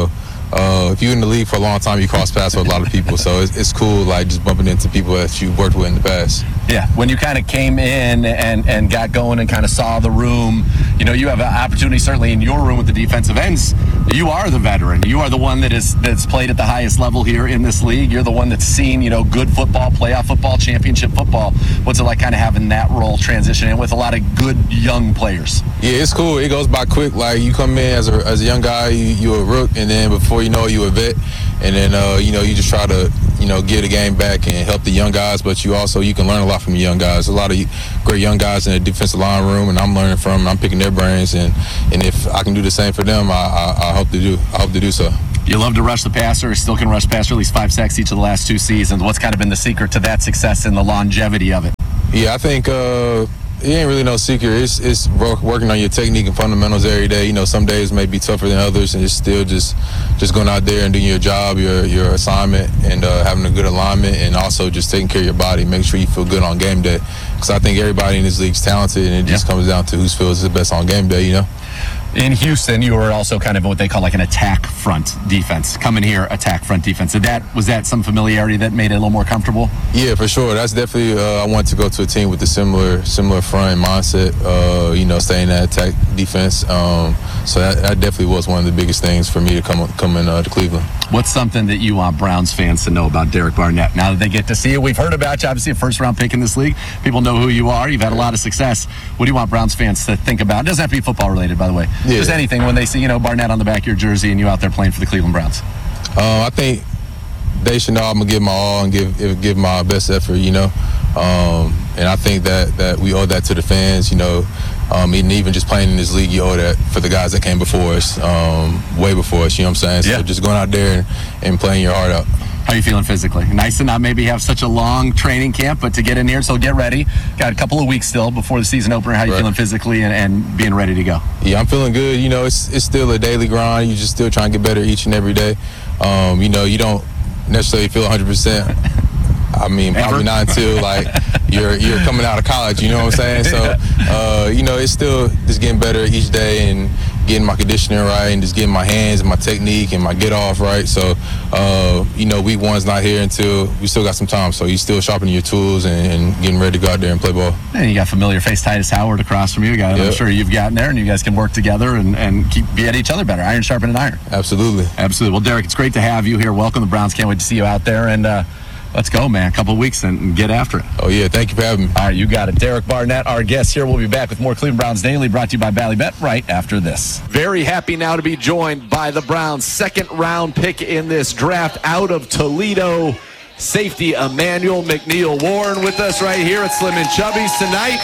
uh, if you're in the league for a long time, you cross paths with a lot of people. So it's, it's cool, like just bumping into people that you worked with in the past. Yeah, when you kind of came in and, and got going and kind of saw the room, you know, you have an opportunity certainly in your room with the defensive ends. You are the veteran. You are the one that is that's played at the highest level here in this league. You're the one that's seen, you know, good football, playoff football, championship football. What's it like kind of having that role transition in with a lot of good young players? Yeah, it's cool. It goes by quick. Like you come in as a as a young guy, you you a rook, and then before you know it, you a vet, and then uh, you know you just try to you know get a game back and help the young guys. But you also you can learn a lot from the young guys. A lot of great young guys in the defensive line room, and I'm learning from them. I'm picking their brains, and and if I can do the same for them, I I, I hope to do. I hope to do so. You love to rush the passer, still can rush passer, at least five sacks each of the last two seasons. What's kind of been the secret to that success and the longevity of it? Yeah, I think uh, it ain't really no secret. It's it's working on your technique and fundamentals every day. You know, some days may be tougher than others, and it's still just just going out there and doing your job, your your assignment, and uh, having a good alignment, and also just taking care of your body. Make sure you feel good on game day, because I think everybody in this league is talented, and it just yeah. comes down to who feels the best on game day. You know. In Houston, you were also kind of what they call like an attack front defense. Coming here, attack front defense. Did that was that some familiarity that made it a little more comfortable? Yeah, for sure. That's definitely. Uh, I wanted to go to a team with a similar similar front mindset. Uh, you know, staying at attack defense. Um, so that, that definitely was one of the biggest things for me to come come in uh, to Cleveland. What's something that you want Browns fans to know about Derek Barnett now that they get to see you? We've heard about you, obviously a first round pick in this league. People know who you are. You've had a lot of success. What do you want Browns fans to think about? It doesn't have to be football related, by the way. Yeah. Just anything when they see, you know, Barnett on the back of your jersey and you out there playing for the Cleveland Browns. Uh, I think they should know I'm gonna give my all and give give my best effort. You know, um, and I think that that we owe that to the fans. You know. Um, and even just playing in this league, you owe that for the guys that came before us, um, way before us, you know what I'm saying? So yeah. just going out there and, and playing your heart out. How are you feeling physically? Nice to not maybe have such a long training camp, but to get in here, so get ready. Got a couple of weeks still before the season opener. How are you right. feeling physically and, and being ready to go? Yeah, I'm feeling good. You know, it's it's still a daily grind. You just still trying to get better each and every day. Um, you know, you don't necessarily feel one hundred percent. I mean, probably Ever? not until like you're you're coming out of college. You know what I'm saying? So, uh, you know, it's still just getting better each day and getting my conditioning right and just getting my hands and my technique and my get off right. So, uh, you know, week one's not here until we still got some time. So you still sharpening your tools and, and getting ready to go out there and play ball. And you got familiar face Titus Howard across from you. Guys, yep. I'm sure you've gotten there and you guys can work together and, and keep be at each other better. Iron sharpening iron. Absolutely. Absolutely. Well, Derek, it's great to have you here. Welcome. The Browns can't wait to see you out there. And, uh, let's go, man. A couple of weeks and get after it. Oh, yeah. Thank you for having me. All right, you got it. Derek Barnett, our guest here. We'll be back with more Cleveland Browns Daily, brought to you by Ballybet right after this. Very happy now to be joined by the Browns' second-round pick in this draft out of Toledo. Safety Emmanuel McNeil-Warren with us right here at Slim and Chubby's tonight.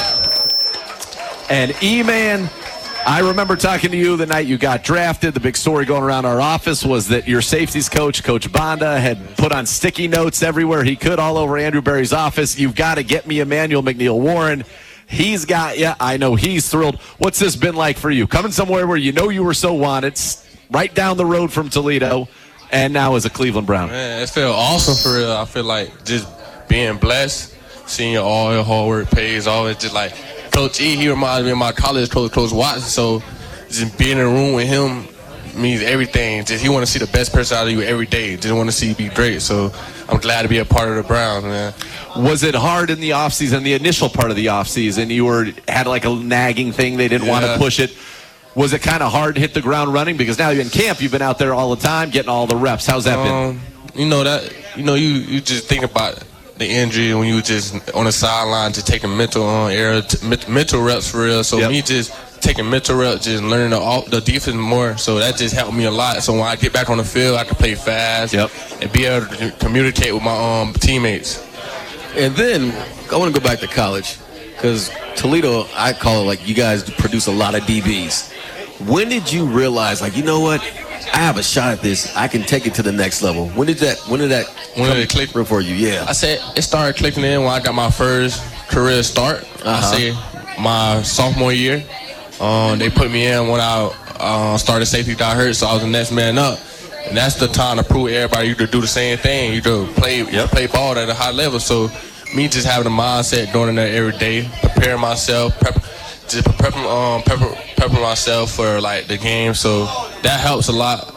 And E-Man, I remember talking to you the night you got drafted. The big story going around our office was that your safeties coach, Coach Banda, had put on sticky notes everywhere he could all over Andrew Berry's office. You've got to get me Emmanuel McNeil-Warren. He's got you. I know he's thrilled. What's this been like for you? Coming somewhere where you know you were so wanted, right down the road from Toledo, and now as a Cleveland Brown. Man, it felt awesome for real. I feel like just being blessed, seeing all your hard work pays off. It's just like Coach E, he reminds me of my college coach, Coach Watson. So just being in a room with him means everything. Just he want to see the best person out of you every day. Just want to see you be great. So I'm glad to be a part of the Browns, man. Was it hard in the offseason, the initial part of the offseason? You were had like a nagging thing. They didn't yeah. want to push it. Was it kind of hard to hit the ground running? Because now you're in camp, you've been out there all the time, getting all the reps. How's that um, been? You know that. You know you you just think about the injury when you just on the sideline, just taking mental on air, mental reps for real. So yep. me just taking mental reps, just learning the, the defense more. So that just helped me a lot. So when I get back on the field, I can play fast yep. and be able to communicate with my um, teammates. And then I want to go back to college because Toledo, I call it like you guys produce a lot of D Bs. When did you realize, like, you know what? I have a shot at this. I can take it to the next level. When did that? When did that? When did it click for you? Yeah. I said it started clicking in when I got my first career start. Uh-huh. I say my sophomore year. Um, they put me in when I uh, started safety, got hurt, so I was the next man up. And that's the time to prove everybody you could do the same thing. You could play, yep. play ball at a high level. So me just having a mindset, going in there every day, preparing myself, prep, just prepping, um, prep, prepping myself for like the game. So that helps a lot.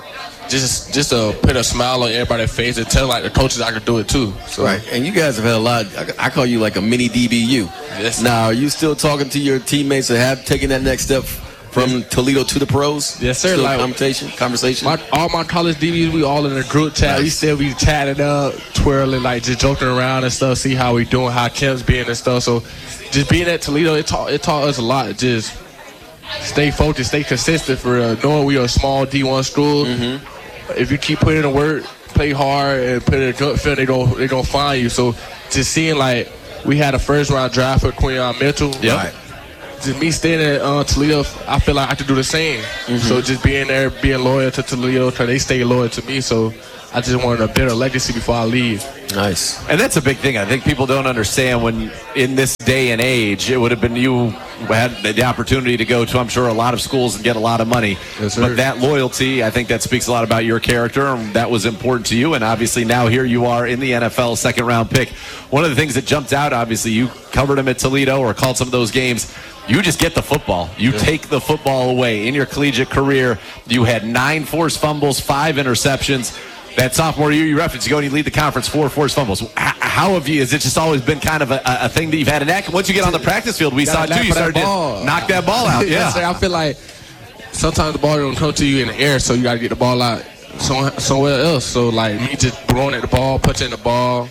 just just to put a smile on everybody's face and tell like the coaches I could do it too. So. Right, and you guys have had a lot. I call you like a mini D B U. Yes. Now, are you still talking to your teammates that have taken that next step from Toledo to the pros? Yes, sir. Still like conversation, conversation. My, all my college D Bs, we all in a group chat. Nice. We still be chatting up, twirling, like just joking around and stuff. See how we doing, how Kemp's being and stuff. So, just being at Toledo, it taught it taught us a lot. Just stay focused, stay consistent for uh, knowing we are a small D one school. Mm-hmm. If you keep putting in the work, play hard, and put in a gut feel, they don't they don't find you. So, just seeing like we had a first round draft for Quinyon Mitchell. Yep. Right. Just me staying at uh, Toledo, I feel like I could do the same. Mm-hmm. So just being there, being loyal to Toledo, because they stay loyal to me. So I just wanted a better legacy before I leave. Nice. And that's a big thing. I think people don't understand when in this day and age, it would have been you had the opportunity to go to, I'm sure, a lot of schools and get a lot of money. Yes, sir. But that loyalty, I think that speaks a lot about your character, and that was important to you. And obviously now here you are in the N F L, second round pick. One of the things that jumped out, obviously, you covered him at Toledo or called some of those games. You just get the football. You yeah. take the football away. In your collegiate career, you had nine forced fumbles, five interceptions. That sophomore year, you referenced, you go and you lead the conference, four forced fumbles. How have you, has it just always been kind of a, a thing that you've had an knack? Once you get on the practice field, we saw it too, you started to knock that ball out. Yeah. I feel like sometimes the ball don't come to you in the air, so you got to get the ball out somewhere else. So, like, me just throwing at the ball, punching the ball.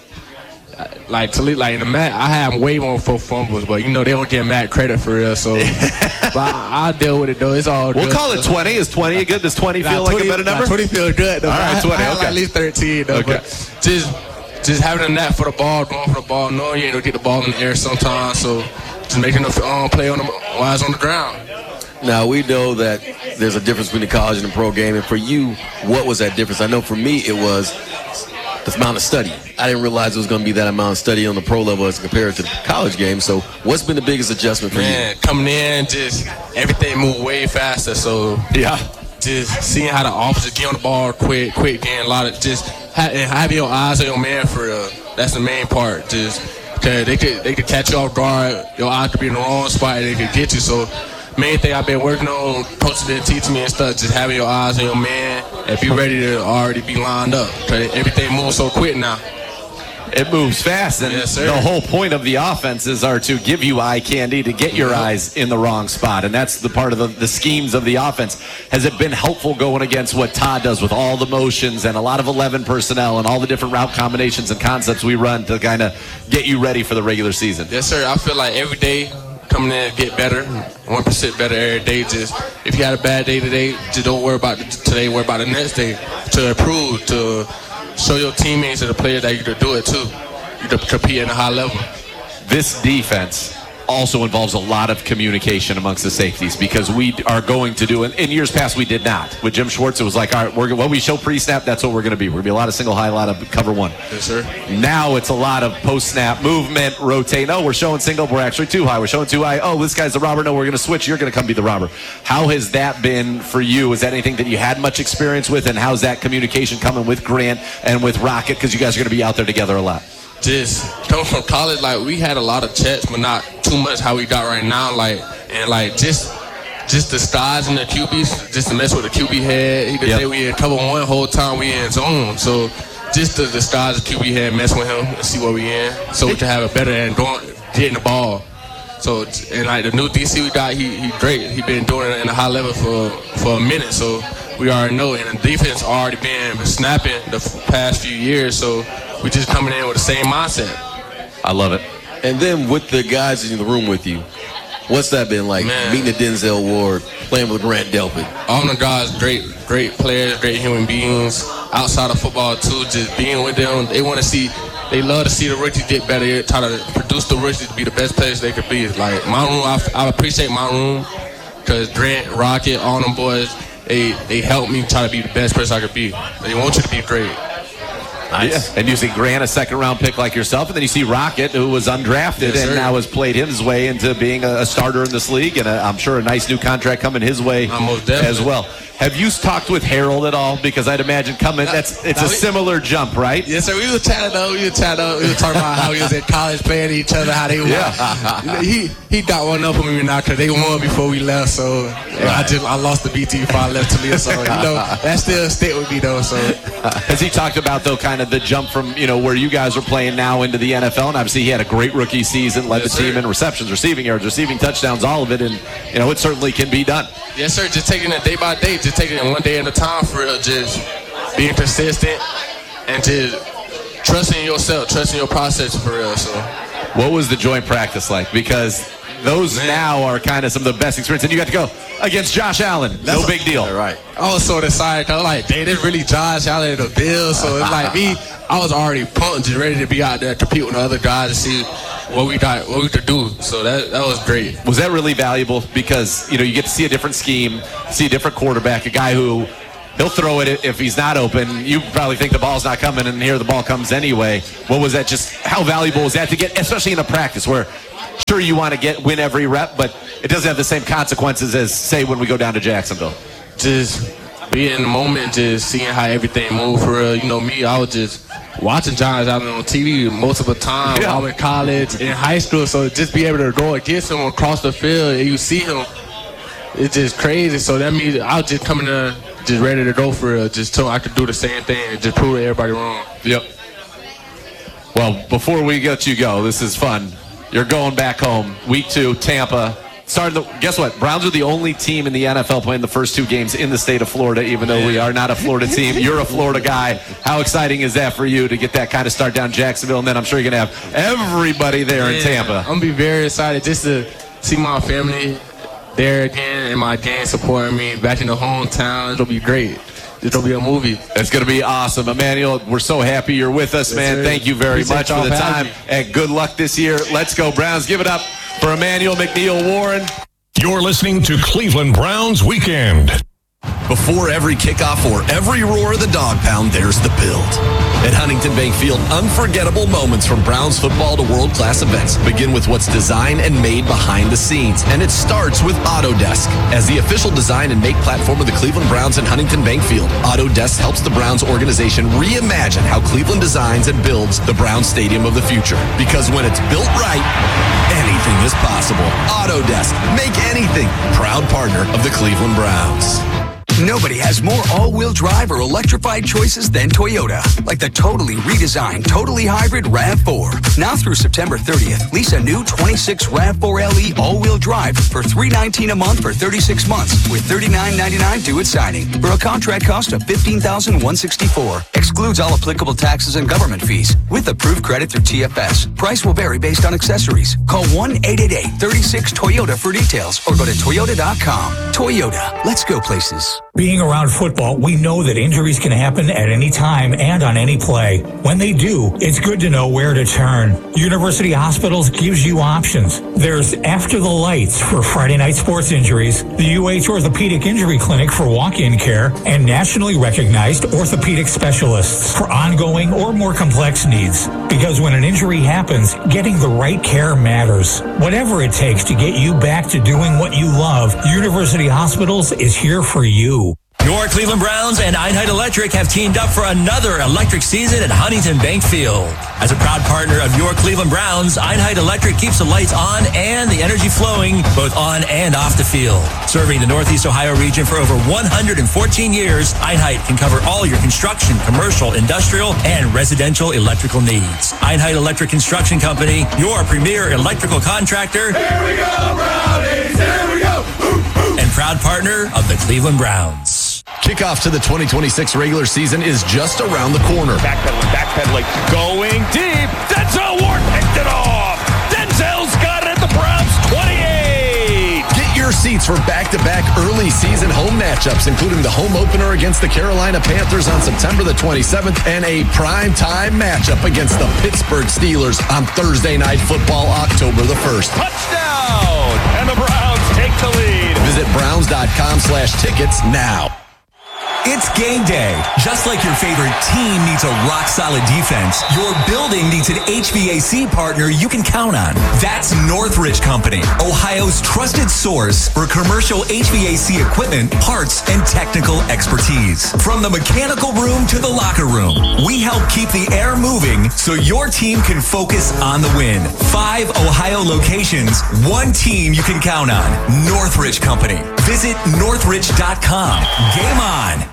Like, to lead, like in the mat, I have way more for fumbles, but you know they don't get Matt credit for real. So, but I, I deal with it though. It's all. We'll good. call it twenty. Is twenty good? Does twenty feel nah, twenty, like a better number? Nah, twenty feel good. Though. All right, twenty. I, I okay. At least thirteen. Though, okay. But just, just having a net for the ball, going for the ball, knowing you ain't gonna get the ball in the air sometimes. So, just making the um, play on the while it's on the ground. Now, we know that there's a difference between the college and the pro game. And for you, what was that difference? I know for me, it was the amount of study. I didn't realize it was going to be that amount of study on the pro level as compared to the college game. So what's been the biggest adjustment for Man, you? Coming in, just everything moved way faster. So, yeah, just seeing how the officers get on the ball quick, quick, getting a lot of just having your eyes on your man for real. That's the main part. Just because they could, they could catch you off guard. Your eyes could be in the wrong spot and they could get you. So, main thing I've been working on, coaches been teaching me and stuff, just having your eyes on your man and be ready to already be lined up. Cause everything moves so quick now. It moves fast, and yes, sir. The whole point of the offenses are to give you eye candy, to get your eyes in the wrong spot, and that's the part of the, the schemes of the offense. Has it been helpful going against what Todd does with all the motions and a lot of eleven personnel and all the different route combinations and concepts we run to kind of get you ready for the regular season? Yes, sir. I feel like every day coming in and get better, one percent better every day. Just if you had a bad day today, just don't worry about today, worry about the next day to improve, to show your teammates and the players that you can do it too. You can compete at a high level. This defense also involves a lot of communication amongst the safeties because we are going to do, and in years past we did not. With Jim Schwartz, it was like, all right, we're, when we show pre-snap, that's what we're going to be. We're going to be a lot of single high, a lot of cover one. Yes, sir. Now it's a lot of post-snap movement, rotate. Oh, we're showing single, we're actually too high. We're showing too high. Oh, this guy's the robber. No, we're going to switch. You're going to come be the robber. How has that been for you? Is that anything that you had much experience with, and how's that communication coming with Grant and with Rocket? Because you guys are going to be out there together a lot. Just coming from college, like we had a lot of checks, but not too much how we got right now. Like and like just just the styles and the Q Bs, just to mess with the Q B head. He could yep. say we in cover one whole time we in zone. So just the, the styles the Q B head, mess with him and see what we in, so we can have a better and going getting the ball. So and like the new D C we got, he he great. He been doing it in a high level for for a minute. So we already know, and the defense already been snapping the past few years. So we just coming in with the same mindset. I love it. And then with the guys in the room with you, what's that been like? Man. Meeting the Denzel Ward, playing with Grant Delpit. All the guys, great, great players, great human beings. Outside of football too, just being with them, they want to see. They love to see the rookies get better. They try to produce the rookies to be the best players they could be. Like my room, I, I appreciate my room because Grant, Rocket, all them boys, they they help me try to be the best person I could be. They want you to be great. Nice. Yeah. And you see Grant, a second-round pick like yourself, and then you see Rocket, who was undrafted yes, and sir. now has played his way into being a, a starter in this league, and a, I'm sure a nice new contract coming his way as well. Have you talked with Harold at all? Because I'd imagine coming, that's it's now, a we, similar jump, right? Yes, sir. We were chatting up. We were chatting up. We were talking about how he was at college playing each other, how they won. Yeah. he he got one up on me now because they won before we left. So right. I just I lost the B T before I left Toledo. So you know that still stick with me though. So has he talked about though kind of the jump from you know where you guys are playing now into the N F L? And obviously he had a great rookie season, led yes, the team sir. in receptions, receiving yards, receiving touchdowns, all of it, and you know it certainly can be done. Yes, sir. Just taking it day by day, just taking it one day at a time for real. Just being persistent and just trusting yourself, trusting your process for real. So, what was the joint practice like? Because those Man. now are kind of some of the best experience, and you got to go against Josh Allen. That's no big deal, a, right? I was so excited. I was like, "Dang, this really Josh Allen in the Bills." So it's like me. I was already pumped, just ready to be out there, compete with the other guys to see what we got, what we could do. So that that was great. Was that really valuable? Because you know you get to see a different scheme, see a different quarterback, a guy who he'll throw it if he's not open. You probably think the ball's not coming, and here the ball comes anyway. What was that? Just how valuable was that to get, especially in a practice where sure you want to get win every rep, but it doesn't have the same consequences as say when we go down to Jacksonville. Just be in the moment, just seeing how everything moved for real. You know me, I was just watching Josh Allen on T V multiple times. Yeah. I was in college, in high school, so just be able to go against him across the field and you see him, it's just crazy. So that means I was just coming there just ready to go for real, just so I could do the same thing and just prove everybody wrong. Yep. Well, before we let you go, this is fun. You're going back home, week two, Tampa. Starting the, guess what? Browns are the only team in the N F L playing the first two games in the state of Florida, even though we are not a Florida team. You're a Florida guy. How exciting is that for you to get that kind of start down Jacksonville? And then I'm sure you're going to have everybody there yeah, in Tampa. I'm going to be very excited just to see my family there again and my gang supporting me back in the hometown. It'll be great. It'll be a movie. It's going to be awesome. Emmanuel, we're so happy you're with us, yes, man. Sir. Thank you very Appreciate much for the time. And good luck this year. Let's go, Browns. Give it up for Emmanuel McNeil-Warren. You're listening to Cleveland Browns Weekend. Before every kickoff or every roar of the dog pound, there's the build. At Huntington Bank Field, unforgettable moments from Browns football to world-class events begin with what's designed and made behind the scenes. And it starts with Autodesk. As the official design and make platform of the Cleveland Browns and Huntington Bank Field, Autodesk helps the Browns organization reimagine how Cleveland designs and builds the Browns Stadium of the future. Because when it's built right, anything is possible. Autodesk. Make anything. Proud partner of the Cleveland Browns. Nobody has more all-wheel drive or electrified choices than Toyota. Like the totally redesigned, totally hybrid RAV four. Now through September thirtieth, lease a new twenty-six RAV four L E all-wheel drive for three hundred nineteen dollars a month for thirty-six months with thirty-nine ninety-nine due at signing for a contract cost of fifteen thousand one hundred sixty-four dollars. Excludes all applicable taxes and government fees with approved credit through T F S. Price will vary based on accessories. Call one eight eight eight, three six, Toyota for details or go to toyota dot com. Toyota, let's go places. Being around football, we know that injuries can happen at any time and on any play. When they do, it's good to know where to turn. University Hospitals gives you options. There's After the Lights for Friday night sports injuries, the U H Orthopedic Injury Clinic for walk-in care, and nationally recognized orthopedic specialists for ongoing or more complex needs. Because when an injury happens, getting the right care matters. Whatever it takes to get you back to doing what you love, University Hospitals is here for you. Your Cleveland Browns and Einheit Electric have teamed up for another electric season at Huntington Bank Field. As a proud partner of your Cleveland Browns, Einheit Electric keeps the lights on and the energy flowing both on and off the field. Serving the Northeast Ohio region for over one hundred fourteen years, Einheit can cover all your construction, commercial, industrial, and residential electrical needs. Einheit Electric Construction Company, your premier electrical contractor. Here we go, Brownies! Here we go! Ooh, ooh. And proud partner of the Cleveland Browns. Kickoff to the twenty twenty-six regular season is just around the corner. Backpedaling, backpedaling, going deep. Denzel Ward picked it off. Denzel's got it at the Browns twenty-eight. Get your seats for back-to-back early season home matchups, including the home opener against the Carolina Panthers on September the twenty-seventh and a primetime matchup against the Pittsburgh Steelers on Thursday Night Football, October the first. Touchdown! And the Browns take the lead. Visit browns dot com slash tickets now. It's game day. Just like your favorite team needs a rock-solid defense, your building needs an H V A C partner you can count on. That's Northridge Company, Ohio's trusted source for commercial H V A C equipment, parts, and technical expertise. From the mechanical room to the locker room, we help keep the air moving so your team can focus on the win. Five Ohio locations, one team you can count on. Northridge Company. Visit northridge dot com. Game on.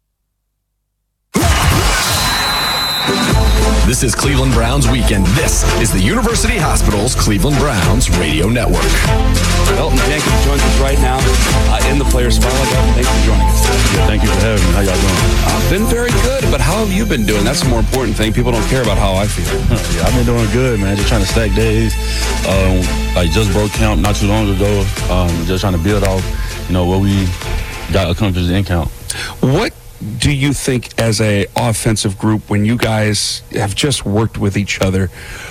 This is Cleveland Browns Weekend. This is the University Hospitals Cleveland Browns Radio Network. Elton Jenkins joins us right now uh, in the Players Spotlight. Elton, thanks for joining us. Yeah, thank you for having me. How y'all doing? I've been very good, but how have you been doing? That's the more important thing. People don't care about how I feel. Huh, yeah, I've been doing good, man. Just trying to stack days. Um, like just broke camp not too long ago. Um, just trying to build off, you know, what we got accomplished in camp. What do you think as a offensive group when you guys have just worked with each other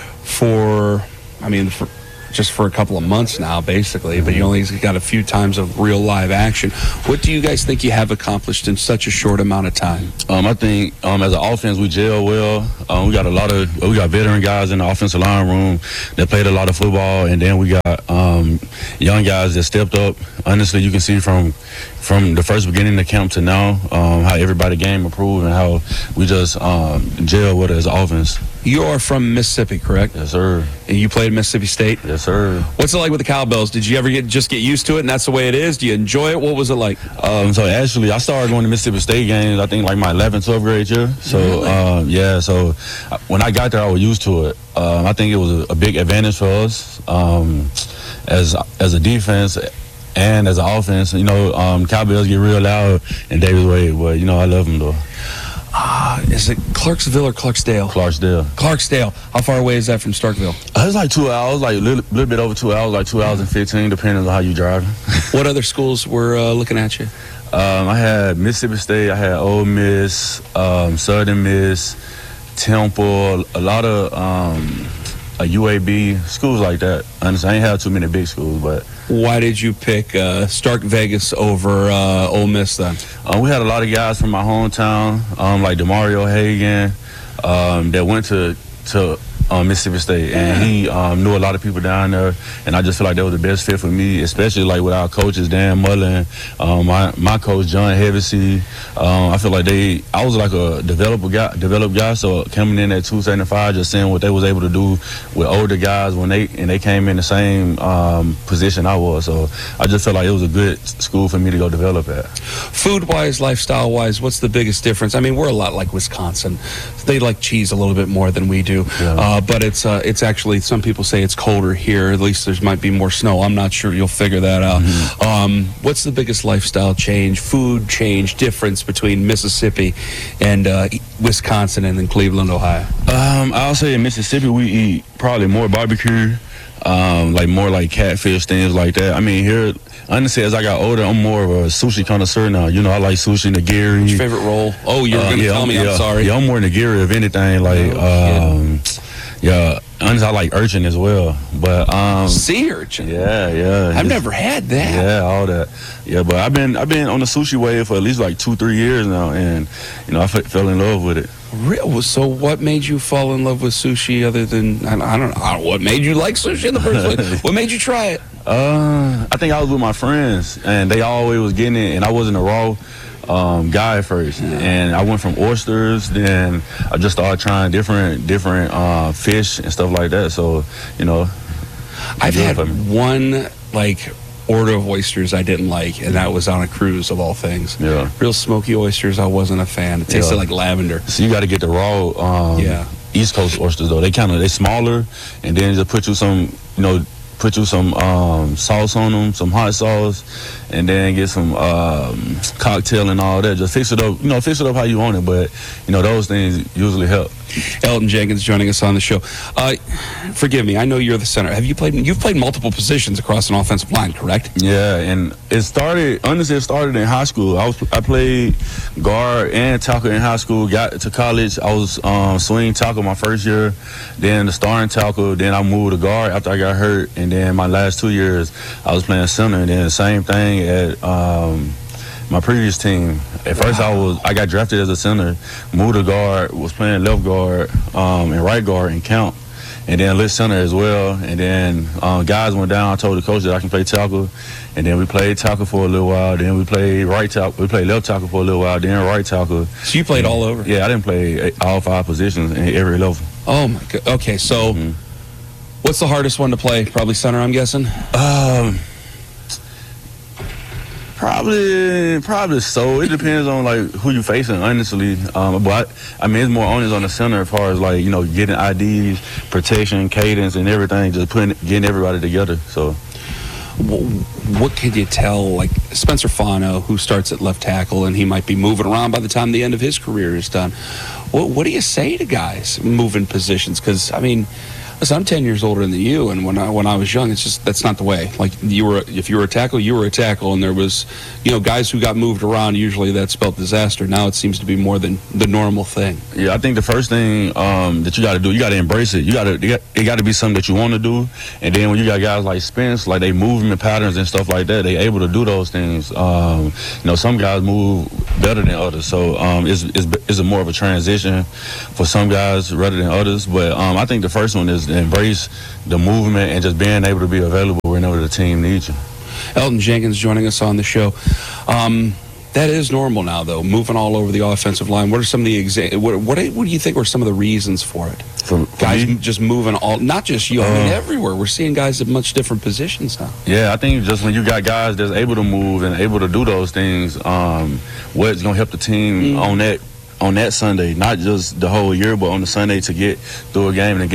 for, I mean, for just for a couple of months now, basically, but you only got a few times of real live action. What do you guys think you have accomplished in such a short amount of time? Um, I think um, as an offense, we gel well. Um, we got a lot of, we got veteran guys in the offensive line room that played a lot of football, and then we got um, young guys that stepped up. Honestly, you can see from from the first beginning of camp to now um, how everybody game improved and how we just um, gel with it as an offense. You are from Mississippi, correct? Yes, sir. And you played Mississippi State? Yes, sir. What's it like with the Cowbells? Did you ever get just get used to it and that's the way it is? Do you enjoy it? What was it like? Um, so actually, I started going to Mississippi State games, I think like my eleventh, twelfth grade year. So, really? um, yeah, so when I got there, I was used to it. Um, I think it was a, a big advantage for us um, as as a defense and as an offense. You know, um, Cowbells get real loud in Davis Wade, but, you know, I love them, though. Uh, is it Clarksville or Clarksdale? Clarksdale. Clarksdale. How far away is that from Starkville? Uh, it's like two hours, like a little, little bit over two hours, like two hours and fifteen, depending on how you drive. What other schools were uh, looking at you? Um, I had Mississippi State, I had Ole Miss, um, Southern Miss, Temple, a lot of um, a U A B, schools like that. Honestly, I ain't have too many big schools, but. Why did you pick uh, Stark Vegas over uh, Ole Miss then? Uh, we had a lot of guys from my hometown, um, like DeMario Hagan, um, that went to to um, Mississippi State, and he um, knew a lot of people down there, and I just feel like that was the best fit for me, especially like with our coaches, Dan Mullen, um, my my coach John Hevesy. Um, I feel like they, I was like a developer guy, developed guy, so coming in at two seventy-five, just seeing what they was able to do with older guys when they and they came in the same um, position I was, so I just felt like it was a good school for me to go develop at. Food-wise, lifestyle-wise, what's the biggest difference? I mean, we're a lot like Wisconsin. They like cheese a little bit more than we do. Yeah. Uh, but it's uh, it's actually, some people say it's colder here. At least there might be more snow. I'm not sure. You'll figure that out. Mm-hmm. Um, what's the biggest lifestyle change, food change, difference between Mississippi and uh, Wisconsin and then Cleveland, Ohio? Um, I'll say in Mississippi we eat probably more barbecue, um, like more like catfish, things like that. I mean, here, honestly, as I got older, I'm more of a sushi connoisseur now. You know, I like sushi, nigiri. What's your favorite roll? Oh, you're uh, going to yeah, tell me. Yeah, I'm sorry. Yeah, I'm more nigiri, if anything. Like, oh, um, yeah, honestly, I like urchin as well. But um, sea urchin. Yeah, yeah. I've just, never had that. Yeah, all that. Yeah, but I've been I've been on the sushi wave for at least like two, three years now, and you know, I f- fell in love with it. Real. So, what made you fall in love with sushi? Other than I don't, I don't know what made you like sushi in the first place. What made you try it? Uh, I think I was with my friends, and they always was getting it, and I wasn't a raw um, guy at first. Yeah. And I went from oysters, then I just started trying different different uh, fish and stuff like that. So, you know, I've had one like order of oysters I didn't like, and that was on a cruise of all things. Yeah, real smoky oysters. I wasn't a fan. It tasted yeah. like lavender. So you got to get the raw. Um, yeah. East Coast oysters though. They kind of they smaller, and then just put you some, you know. Put you some um, sauce on them, some hot sauce, and then get some um, cocktail and all that. Just fix it up, you know, fix it up how you want it. But, you know, those things usually help. Elton Jenkins joining us on the show. Uh, forgive me, I know you're the center. Have you played? You've played multiple positions across an offensive line, correct? Yeah, and it started. Honestly, it started in high school. I was I played guard and tackle in high school. Got to college, I was um, swing tackle my first year, then the starting tackle. Then I moved to guard after I got hurt, and then my last two years I was playing center. And then the same thing at um, my previous team. At first, I was I got drafted as a center, moved to guard, was playing left guard um, and right guard and count, and then lit center as well. And then um, guys went down. I told the coach that I can play tackle, and then we played tackle for a little while. Then we played right tackle. We played left tackle for a little while. Then right tackle. So you played all over? Yeah, I didn't play all five positions in every level. Oh my god. Okay, so mm-hmm. what's the hardest one to play? Probably center, I'm guessing. Um. Probably, probably so. It depends on like who you're facing, honestly. Um, but I mean, it's more onus on the center as far as like you know getting I Ds, protection, cadence, and everything. Just putting, getting everybody together. So, what can you tell? Like Spencer Fano, who starts at left tackle, and he might be moving around by the time the end of his career is done. What, what do you say to guys moving positions? Because I mean. Listen, I'm ten years older than you, and when I when I was young, it's just that's not the way. Like you were, if you were a tackle, you were a tackle, and there was, you know, guys who got moved around. Usually that spelled disaster. Now it seems to be more than the normal thing. Yeah, I think the first thing um, that you got to do, you got to embrace it. You got to, it got to be something that you want to do. And then when you got guys like Spence, like they movement patterns and stuff like that, they able to do those things. Um, you know, some guys move better than others, so um, it's, it's it's a more of a transition for some guys rather than others. But um, I think the first one is embrace the movement and just being able to be available whenever the team needs you. Elgton Jenkins joining us on the show. Um, that is normal now, though, moving all over the offensive line. What are some of the exa- what, what, what do you think were some of the reasons for it? For, for guys me? just moving all, not just you, I mean, Uh, everywhere. We're seeing guys at much different positions now. Yeah, I think just when you got guys that's able to move and able to do those things, um, what's going to help the team mm. on that on that Sunday, not just the whole year, but on the Sunday to get through a game and get